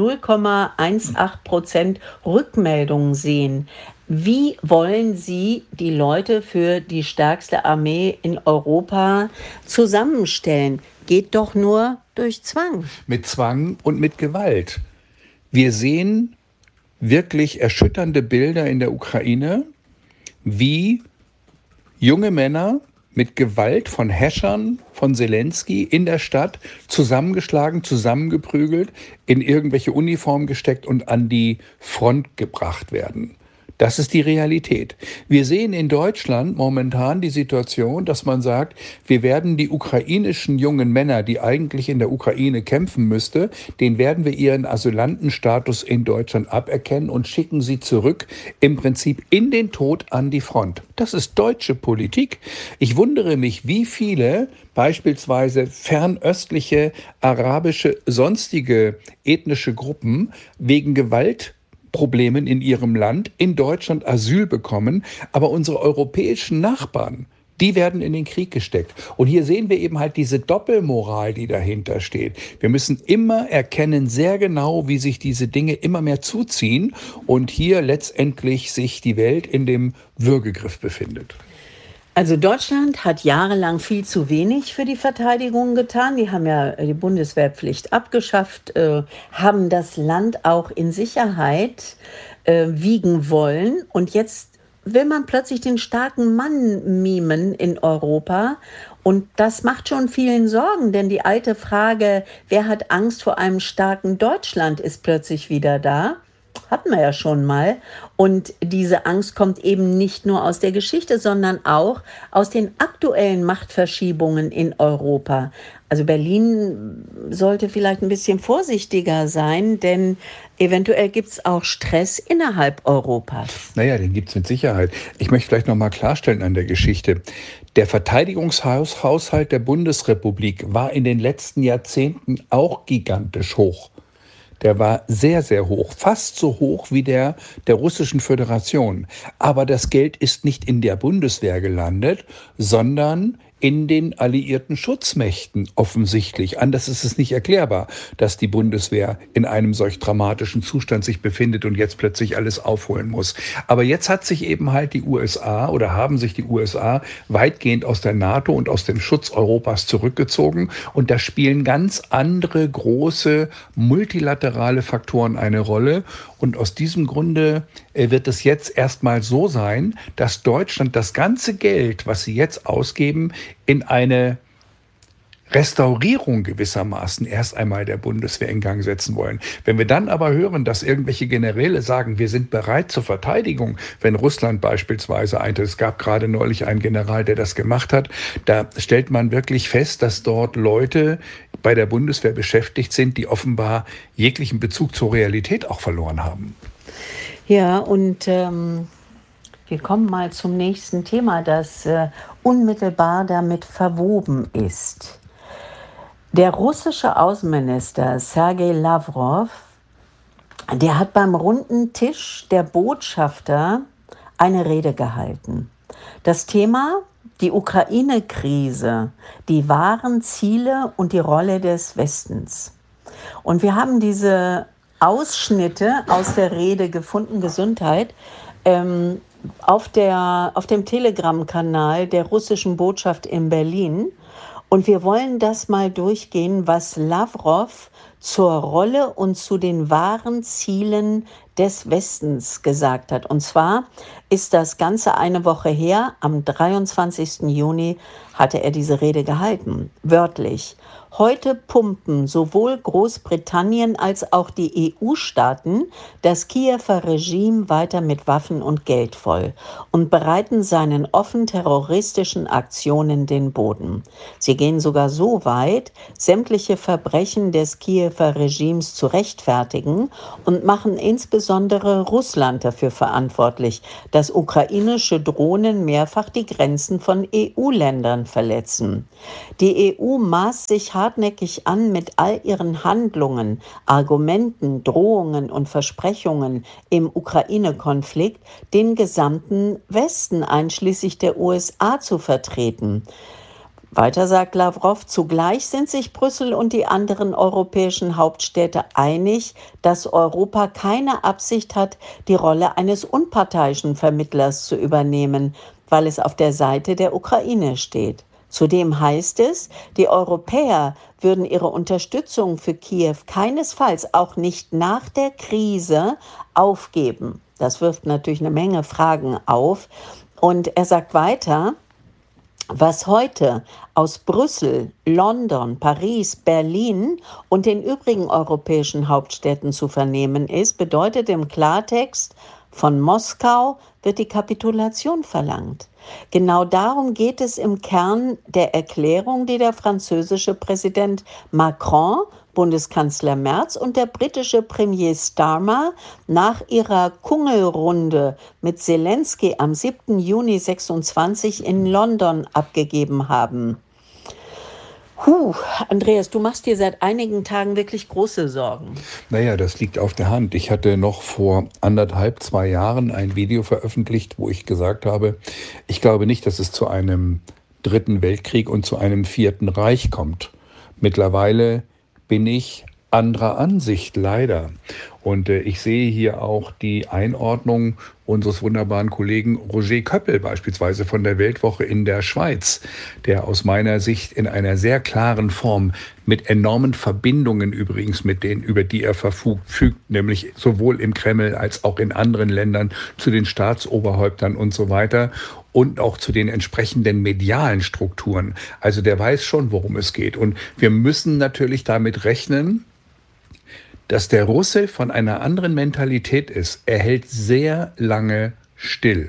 0,18% Rückmeldungen sehen, wie wollen Sie die Leute für die stärkste Armee in Europa zusammenstellen? Geht doch nur durch Zwang. Mit Zwang und mit Gewalt. Wir sehen wirklich erschütternde Bilder in der Ukraine, wie junge Männer mit Gewalt von Häschern von Zelensky in der Stadt zusammengeschlagen, zusammengeprügelt, in irgendwelche Uniformen gesteckt und an die Front gebracht werden. Das ist die Realität. Wir sehen in Deutschland momentan die Situation, dass man sagt, wir werden die ukrainischen jungen Männer, die eigentlich in der Ukraine kämpfen müsste, denen werden wir ihren Asylantenstatus in Deutschland aberkennen und schicken sie zurück, im Prinzip in den Tod an die Front. Das ist deutsche Politik. Ich wundere mich, wie viele beispielsweise fernöstliche, arabische, sonstige ethnische Gruppen wegen Gewaltproblemen in ihrem Land in Deutschland Asyl bekommen, aber unsere europäischen Nachbarn, die werden in den Krieg gesteckt. Und hier sehen wir eben halt diese Doppelmoral, die dahinter steht. Wir müssen immer erkennen, sehr genau, wie sich diese Dinge immer mehr zuziehen und hier letztendlich sich die Welt in dem Würgegriff befindet. Also Deutschland hat jahrelang viel zu wenig für die Verteidigung getan. Die haben ja die Bundeswehrpflicht abgeschafft, haben das Land auch in Sicherheit wiegen wollen. Und jetzt will man plötzlich den starken Mann mimen in Europa. Und das macht schon vielen Sorgen, denn die alte Frage, wer hat Angst vor einem starken Deutschland, ist plötzlich wieder da. Hatten wir ja schon mal. Und diese Angst kommt eben nicht nur aus der Geschichte, sondern auch aus den aktuellen Machtverschiebungen in Europa. Also Berlin sollte vielleicht ein bisschen vorsichtiger sein, denn eventuell gibt es auch Stress innerhalb Europas. Naja, den gibt es mit Sicherheit. Ich möchte vielleicht noch mal klarstellen an der Geschichte. Der Verteidigungshaushalt der Bundesrepublik war in den letzten Jahrzehnten auch gigantisch hoch. Der war sehr, sehr hoch, fast so hoch wie der Russischen Föderation. Aber das Geld ist nicht in der Bundeswehr gelandet, sondern in den alliierten Schutzmächten offensichtlich. Anders ist es nicht erklärbar, dass die Bundeswehr in einem solch dramatischen Zustand sich befindet und jetzt plötzlich alles aufholen muss. Aber jetzt hat sich eben halt die USA oder haben sich die USA weitgehend aus der NATO und aus dem Schutz Europas zurückgezogen. Und da spielen ganz andere große multilaterale Faktoren eine Rolle. Und aus diesem Grunde wird es jetzt erstmal so sein, dass Deutschland das ganze Geld, was sie jetzt ausgeben, in eine Restaurierung gewissermaßen erst einmal der Bundeswehr in Gang setzen wollen. Wenn wir dann aber hören, dass irgendwelche Generäle sagen, wir sind bereit zur Verteidigung, wenn Russland beispielsweise eintritt, es gab gerade neulich einen General, der das gemacht hat, da stellt man wirklich fest, dass dort Leute bei der Bundeswehr beschäftigt sind, die offenbar jeglichen Bezug zur Realität auch verloren haben. Ja, und wir kommen mal zum nächsten Thema, das unmittelbar damit verwoben ist. Der russische Außenminister Sergei Lavrov, der hat beim runden Tisch der Botschafter eine Rede gehalten. Das Thema: die Ukraine-Krise, die wahren Ziele und die Rolle des Westens. Und wir haben diese Ausschnitte aus der Rede gefunden, Gesundheit, auf dem Telegram-Kanal der russischen Botschaft in Berlin. Und wir wollen das mal durchgehen, was Lavrov zur Rolle und zu den wahren Zielen des Westens gesagt hat. Und zwar ist das Ganze eine Woche her, am 23. Juni hatte er diese Rede gehalten, wörtlich. Heute pumpen sowohl Großbritannien als auch die EU-Staaten das Kiewer Regime weiter mit Waffen und Geld voll und bereiten seinen offen terroristischen Aktionen den Boden. Sie gehen sogar so weit, sämtliche Verbrechen des Kiewer Regimes zu rechtfertigen und machen insbesondere Russland dafür verantwortlich, dass ukrainische Drohnen mehrfach die Grenzen von EU-Ländern verletzen. Die EU maßt sich hartnäckig an, mit all ihren Handlungen, Argumenten, Drohungen und Versprechungen im Ukraine-Konflikt den gesamten Westen, einschließlich der USA, zu vertreten. Weiter sagt Lavrov, zugleich sind sich Brüssel und die anderen europäischen Hauptstädte einig, dass Europa keine Absicht hat, die Rolle eines unparteiischen Vermittlers zu übernehmen, weil es auf der Seite der Ukraine steht. Zudem heißt es, die Europäer würden ihre Unterstützung für Kiew keinesfalls, auch nicht nach der Krise, aufgeben. Das wirft natürlich eine Menge Fragen auf. Und er sagt weiter, was heute aus Brüssel, London, Paris, Berlin und den übrigen europäischen Hauptstädten zu vernehmen ist, bedeutet im Klartext, von Moskau wird die Kapitulation verlangt. Genau darum geht es im Kern der Erklärung, die der französische Präsident Macron, Bundeskanzler Merz und der britische Premier Starmer nach ihrer Kungelrunde mit Zelensky am 7. Juni 26 in London abgegeben haben. Andreas, du machst dir seit einigen Tagen wirklich große Sorgen. Naja, das liegt auf der Hand. Ich hatte noch vor 2 Jahren ein Video veröffentlicht, wo ich gesagt habe, ich glaube nicht, dass es zu einem 3. Weltkrieg und zu einem 4. Reich kommt. Mittlerweile bin ich anderer Ansicht, leider. Und ich sehe hier auch die Einordnung unseres wunderbaren Kollegen Roger Köppel beispielsweise von der Weltwoche in der Schweiz, der aus meiner Sicht in einer sehr klaren Form mit enormen Verbindungen übrigens mit denen, über die er verfügt, nämlich sowohl im Kreml als auch in anderen Ländern zu den Staatsoberhäuptern und so weiter und auch zu den entsprechenden medialen Strukturen. Also der weiß schon, worum es geht. Und wir müssen natürlich damit rechnen, dass der Russe von einer anderen Mentalität ist. Er hält sehr lange still.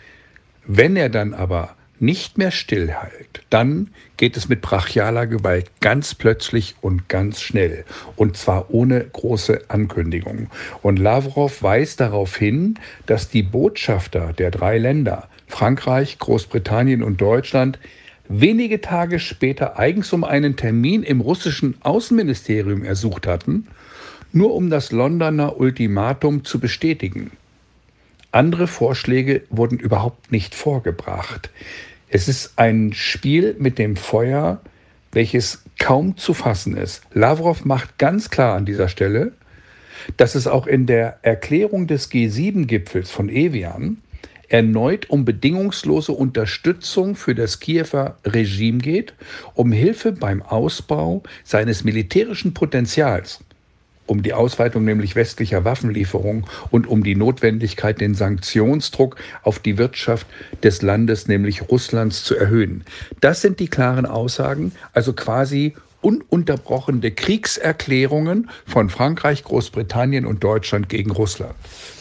Wenn er dann aber nicht mehr stillhält, dann geht es mit brachialer Gewalt ganz plötzlich und ganz schnell. Und zwar ohne große Ankündigung. Und Lavrov weist darauf hin, dass die Botschafter der 3 Länder, Frankreich, Großbritannien und Deutschland, wenige Tage später eigens um einen Termin im russischen Außenministerium ersucht hatten, nur um das Londoner Ultimatum zu bestätigen. Andere Vorschläge wurden überhaupt nicht vorgebracht. Es ist ein Spiel mit dem Feuer, welches kaum zu fassen ist. Lavrov macht ganz klar an dieser Stelle, dass es auch in der Erklärung des G7-Gipfels von Evian erneut um bedingungslose Unterstützung für das Kiewer Regime geht, um Hilfe beim Ausbau seines militärischen Potenzials, um die Ausweitung nämlich westlicher Waffenlieferungen und um die Notwendigkeit, den Sanktionsdruck auf die Wirtschaft des Landes, nämlich Russlands, zu erhöhen. Das sind die klaren Aussagen, also quasi ununterbrochene Kriegserklärungen von Frankreich, Großbritannien und Deutschland gegen Russland.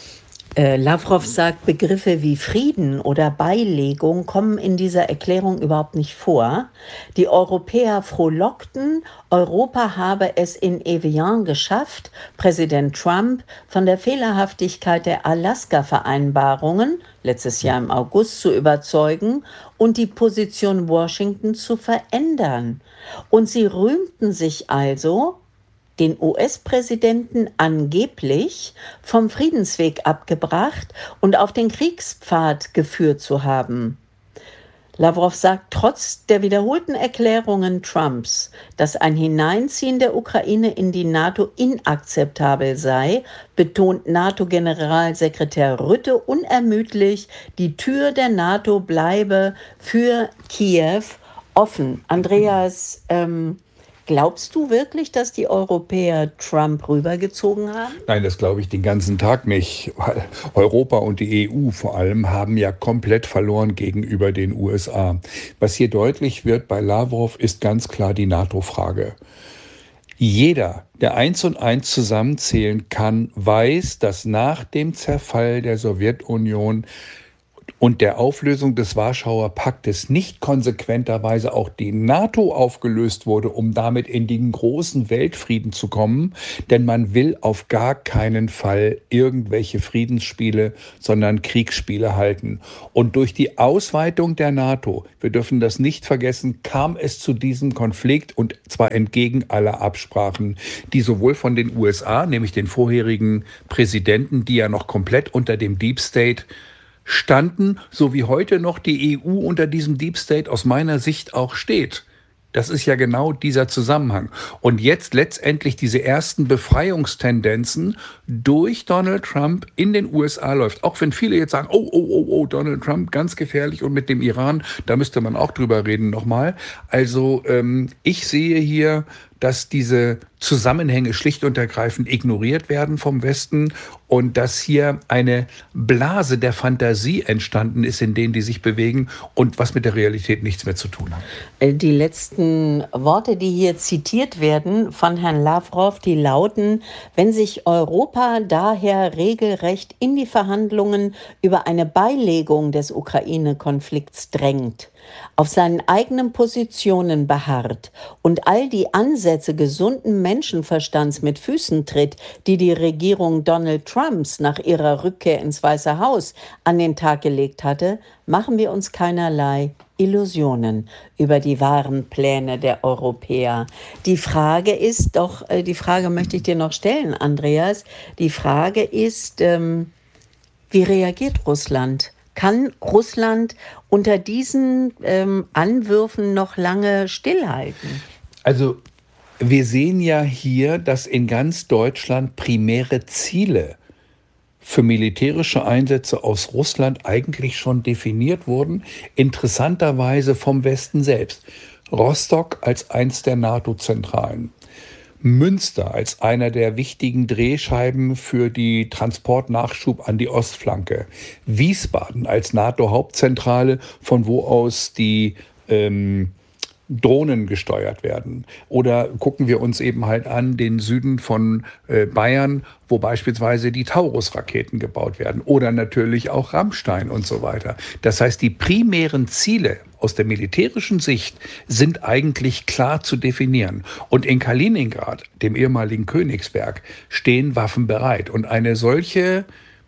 Lavrov sagt, Begriffe wie Frieden oder Beilegung kommen in dieser Erklärung überhaupt nicht vor. Die Europäer frohlockten, Europa habe es in Evian geschafft, Präsident Trump von der Fehlerhaftigkeit der Alaska-Vereinbarungen letztes Jahr im August zu überzeugen und die Position Washington zu verändern. Und sie rühmten sich also, den US-Präsidenten angeblich vom Friedensweg abgebracht und auf den Kriegspfad geführt zu haben. Lavrov sagt, trotz der wiederholten Erklärungen Trumps, dass ein Hineinziehen der Ukraine in die NATO inakzeptabel sei, betont NATO-Generalsekretär Rutte unermüdlich, die Tür der NATO bleibe für Kiew offen. Andreas, glaubst du wirklich, dass die Europäer Trump rübergezogen haben? Nein, das glaube ich den ganzen Tag nicht. Weil Europa und die EU vor allem haben ja komplett verloren gegenüber den USA. Was hier deutlich wird bei Lavrov, ist ganz klar die NATO-Frage. Jeder, der 1 und 1 zusammenzählen kann, weiß, dass nach dem Zerfall der Sowjetunion und der Auflösung des Warschauer Paktes nicht konsequenterweise auch die NATO aufgelöst wurde, um damit in den großen Weltfrieden zu kommen. Denn man will auf gar keinen Fall irgendwelche Friedensspiele, sondern Kriegsspiele halten. Und durch die Ausweitung der NATO, wir dürfen das nicht vergessen, kam es zu diesem Konflikt, und zwar entgegen aller Absprachen, die sowohl von den USA, nämlich den vorherigen Präsidenten, die ja noch komplett unter dem Deep State standen, so wie heute noch die EU unter diesem Deep State aus meiner Sicht auch steht. Das ist ja genau dieser Zusammenhang. Und jetzt letztendlich diese ersten Befreiungstendenzen durch Donald Trump in den USA läuft. Auch wenn viele jetzt sagen, oh, Donald Trump, ganz gefährlich, und mit dem Iran, da müsste man auch drüber reden nochmal. Also ich sehe hier, dass diese Zusammenhänge schlicht und ergreifend ignoriert werden vom Westen und dass hier eine Blase der Fantasie entstanden ist, in denen die sich bewegen und was mit der Realität nichts mehr zu tun hat. Die letzten Worte, die hier zitiert werden von Herrn Lavrov, die lauten: Wenn sich Europa daher regelrecht in die Verhandlungen über eine Beilegung des Ukraine-Konflikts drängt, auf seinen eigenen Positionen beharrt und all die Ansätze gesunden Menschenverstands mit Füßen tritt, die die Regierung Donald Trumps nach ihrer Rückkehr ins Weiße Haus an den Tag gelegt hatte, machen wir uns keinerlei Illusionen über die wahren Pläne der Europäer. Die Frage ist doch, die Frage möchte ich dir noch stellen, Andreas, die Frage ist, wie reagiert Russland? Kann Russland unter diesen Anwürfen noch lange stillhalten? Also wir sehen ja hier, dass in ganz Deutschland primäre Ziele für militärische Einsätze aus Russland eigentlich schon definiert wurden, interessanterweise vom Westen selbst. Rostock als eins der NATO-Zentralen. Münster als einer der wichtigen Drehscheiben für die Transportnachschub an die Ostflanke. Wiesbaden als NATO-Hauptzentrale, von wo aus die Drohnen gesteuert werden. Oder gucken wir uns eben halt an den Süden von Bayern, wo beispielsweise die Taurus-Raketen gebaut werden. Oder natürlich auch Rammstein und so weiter. Das heißt, die primären Ziele aus der militärischen Sicht sind eigentlich klar zu definieren. Und in Kaliningrad, dem ehemaligen Königsberg, stehen Waffen bereit. Und eine solche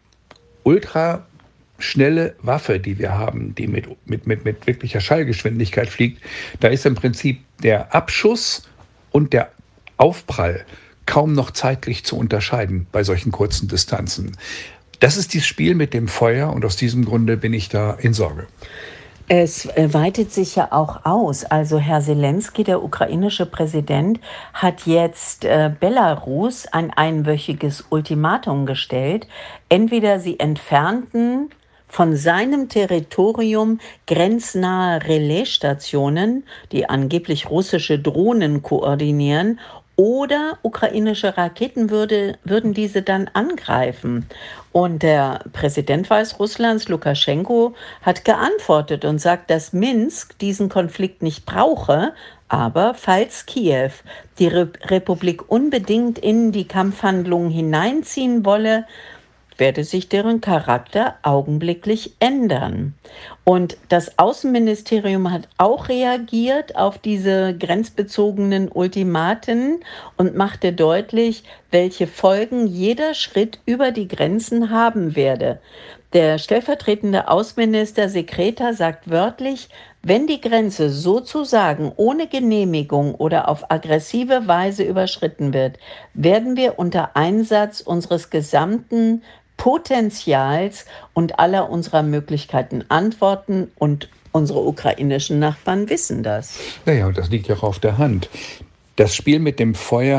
ultraschnelle Waffe, die wir haben, die mit wirklicher Schallgeschwindigkeit fliegt, da ist im Prinzip der Abschuss und der Aufprall kaum noch zeitlich zu unterscheiden bei solchen kurzen Distanzen. Das ist dieses Spiel mit dem Feuer, und aus diesem Grunde bin ich da in Sorge. Es weitet sich ja auch aus. Also Herr Selenskyj, der ukrainische Präsident, hat jetzt Belarus ein einwöchiges Ultimatum gestellt. Entweder sie entfernten von seinem Territorium grenznahe Relaisstationen, die angeblich russische Drohnen koordinieren, oder ukrainische Raketen würden diese dann angreifen. Und der Präsident Weißrusslands, Lukaschenko, hat geantwortet und sagt, dass Minsk diesen Konflikt nicht brauche, aber falls Kiew die Republik unbedingt in die Kampfhandlungen hineinziehen wolle, werde sich deren Charakter augenblicklich ändern. Und das Außenministerium hat auch reagiert auf diese grenzbezogenen Ultimaten und machte deutlich, welche Folgen jeder Schritt über die Grenzen haben werde. Der stellvertretende Außenminister Sekreta sagt wörtlich: Wenn die Grenze sozusagen ohne Genehmigung oder auf aggressive Weise überschritten wird, werden wir unter Einsatz unseres gesamten Potenzials und aller unserer Möglichkeiten antworten, und unsere ukrainischen Nachbarn wissen das. Naja, und das liegt ja auch auf der Hand. Das Spiel mit dem Feuer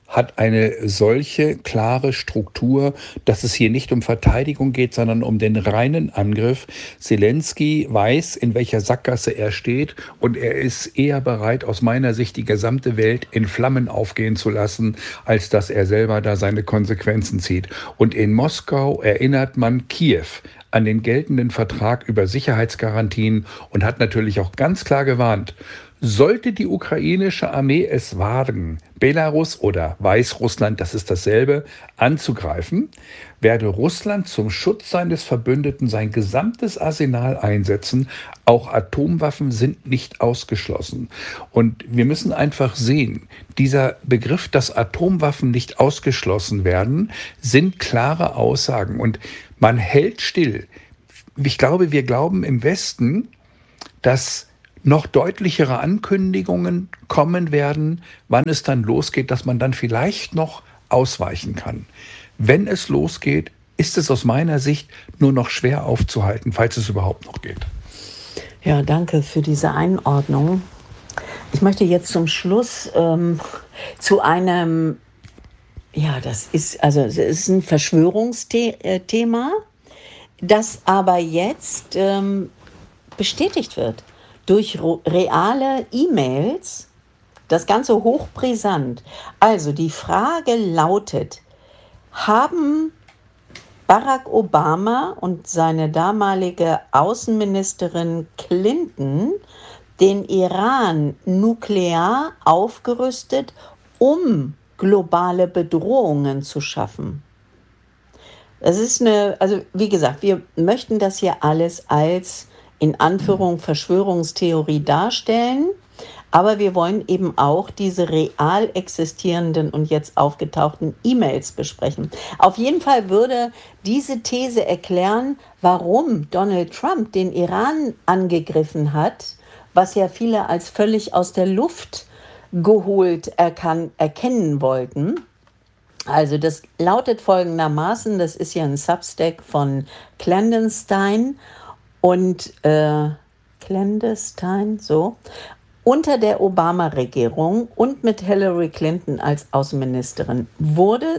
hat eine solche klare Struktur, dass es hier nicht um Verteidigung geht, sondern um den reinen Angriff. Zelensky weiß, in welcher Sackgasse er steht, und er ist eher bereit, aus meiner Sicht die gesamte Welt in Flammen aufgehen zu lassen, als dass er selber da seine Konsequenzen zieht. Und in Moskau erinnert man Kiew an den geltenden Vertrag über Sicherheitsgarantien und hat natürlich auch ganz klar gewarnt: Sollte die ukrainische Armee es wagen, Belarus oder Weißrussland, das ist dasselbe, anzugreifen, werde Russland zum Schutz seines Verbündeten sein gesamtes Arsenal einsetzen. Auch Atomwaffen sind nicht ausgeschlossen. Und wir müssen einfach sehen, dieser Begriff, dass Atomwaffen nicht ausgeschlossen werden, sind klare Aussagen. Und man hält still. Ich glaube, wir glauben im Westen, dass noch deutlichere Ankündigungen kommen werden, wann es dann losgeht, dass man dann vielleicht noch ausweichen kann. Wenn es losgeht, ist es aus meiner Sicht nur noch schwer aufzuhalten, falls es überhaupt noch geht. Ja, danke für diese Einordnung. Ich möchte jetzt zum Schluss zu einem, es ist ein Verschwörungsthema, das aber jetzt bestätigt wird durch reale E-Mails, das Ganze hochbrisant. Also die Frage lautet: Haben Barack Obama und seine damalige Außenministerin Clinton den Iran nuklear aufgerüstet, um globale Bedrohungen zu schaffen? Das ist wie gesagt, wir möchten das hier alles als in Anführung Verschwörungstheorie darstellen, aber wir wollen eben auch diese real existierenden und jetzt aufgetauchten E-Mails besprechen. Auf jeden Fall würde diese These erklären, warum Donald Trump den Iran angegriffen hat, was ja viele als völlig aus der Luft geholt erkennen wollten. Also das lautet folgendermaßen, das ist ja ein Substack von Clandestine und Clandestine, so. Unter der Obama-Regierung und mit Hillary Clinton als Außenministerin wurde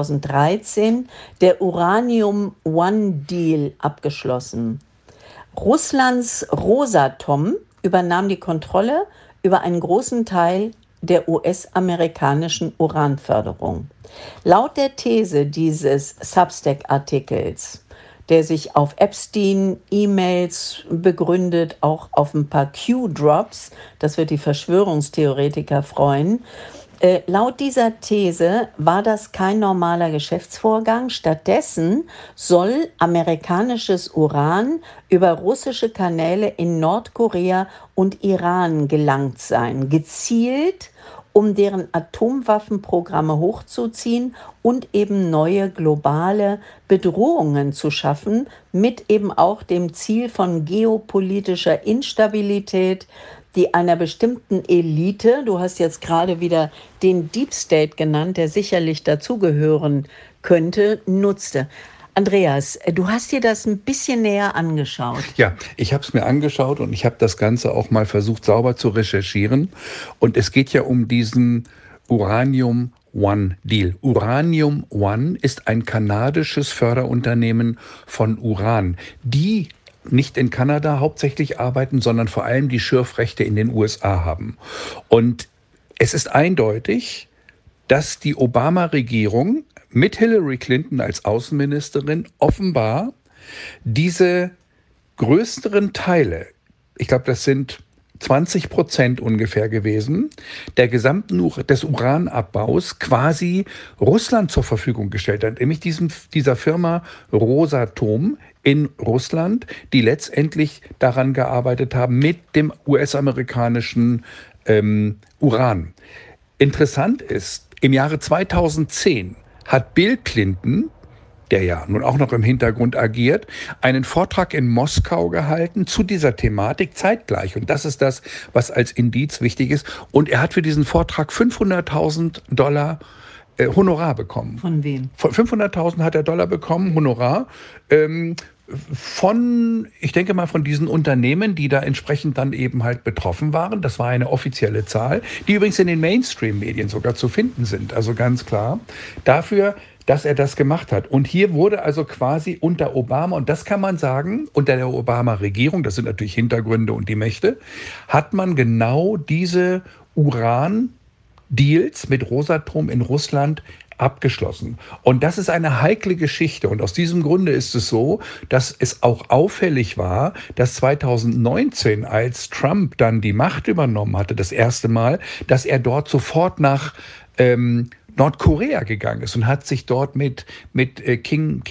2013 der Uranium-One-Deal abgeschlossen. Russlands Rosatom übernahm die Kontrolle über einen großen Teil der US-amerikanischen Uranförderung. Laut der These dieses Substack-Artikels, der sich auf Epstein-E-Mails begründet, auch auf ein paar Q-Drops, das wird die Verschwörungstheoretiker freuen. Laut dieser These war das kein normaler Geschäftsvorgang. Stattdessen soll amerikanisches Uran über russische Kanäle in Nordkorea und Iran gelangt sein, gezielt, um deren Atomwaffenprogramme hochzuziehen und eben neue globale Bedrohungen zu schaffen, mit eben auch dem Ziel von geopolitischer Instabilität, die einer bestimmten Elite, du hast jetzt gerade wieder den Deep State genannt, der sicherlich dazugehören könnte, nutzte. Andreas, du hast dir das ein bisschen näher angeschaut. Ja, ich habe es mir angeschaut und ich habe das Ganze auch mal versucht, sauber zu recherchieren. Und es geht ja um diesen Uranium One Deal. Uranium One ist ein kanadisches Förderunternehmen von Uran, die nicht in Kanada hauptsächlich arbeiten, sondern vor allem die Schürfrechte in den USA haben. Und es ist eindeutig, dass die Obama-Regierung mit Hillary Clinton als Außenministerin offenbar diese größeren Teile, ich glaube, das sind 20% ungefähr gewesen, der gesamten des Uranabbaus quasi Russland zur Verfügung gestellt hat, nämlich dieser Firma Rosatom in Russland, die letztendlich daran gearbeitet haben mit dem US-amerikanischen Uran. Interessant ist, im Jahre 2010 hat Bill Clinton, der ja nun auch noch im Hintergrund agiert, einen Vortrag in Moskau gehalten zu dieser Thematik zeitgleich. Und das ist das, was als Indiz wichtig ist. Und er hat für diesen Vortrag $500.000 Honorar bekommen. Von wem? 500.000 hat er Dollar bekommen, Honorar. ich denke mal, von diesen Unternehmen, die da entsprechend dann eben halt betroffen waren. Das war eine offizielle Zahl, die übrigens in den Mainstream-Medien sogar zu finden sind. Also ganz klar dafür, dass er das gemacht hat. Und hier wurde also quasi unter Obama, und das kann man sagen, unter der Obama-Regierung, das sind natürlich Hintergründe und die Mächte, hat man genau diese Uran-Deals mit Rosatom in Russland abgeschlossen. Und das ist eine heikle Geschichte. Und aus diesem Grunde ist es so, dass es auch auffällig war, dass 2019, als Trump dann die Macht übernommen hatte, das erste Mal, dass er dort sofort nach Nordkorea gegangen ist und hat sich dort mit Kim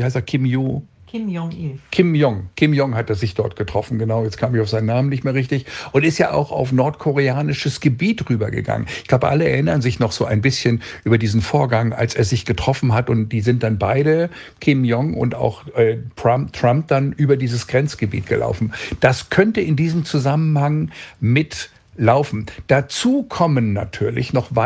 Jong hat er sich dort getroffen, genau, jetzt kam ich auf seinen Namen nicht mehr richtig, und ist ja auch auf nordkoreanisches Gebiet rübergegangen. Ich glaube, alle erinnern sich noch so ein bisschen über diesen Vorgang, als er sich getroffen hat, und die sind dann beide, Kim Jong und auch Trump, dann über dieses Grenzgebiet gelaufen. Das könnte in diesem Zusammenhang mitlaufen. Dazu kommen natürlich noch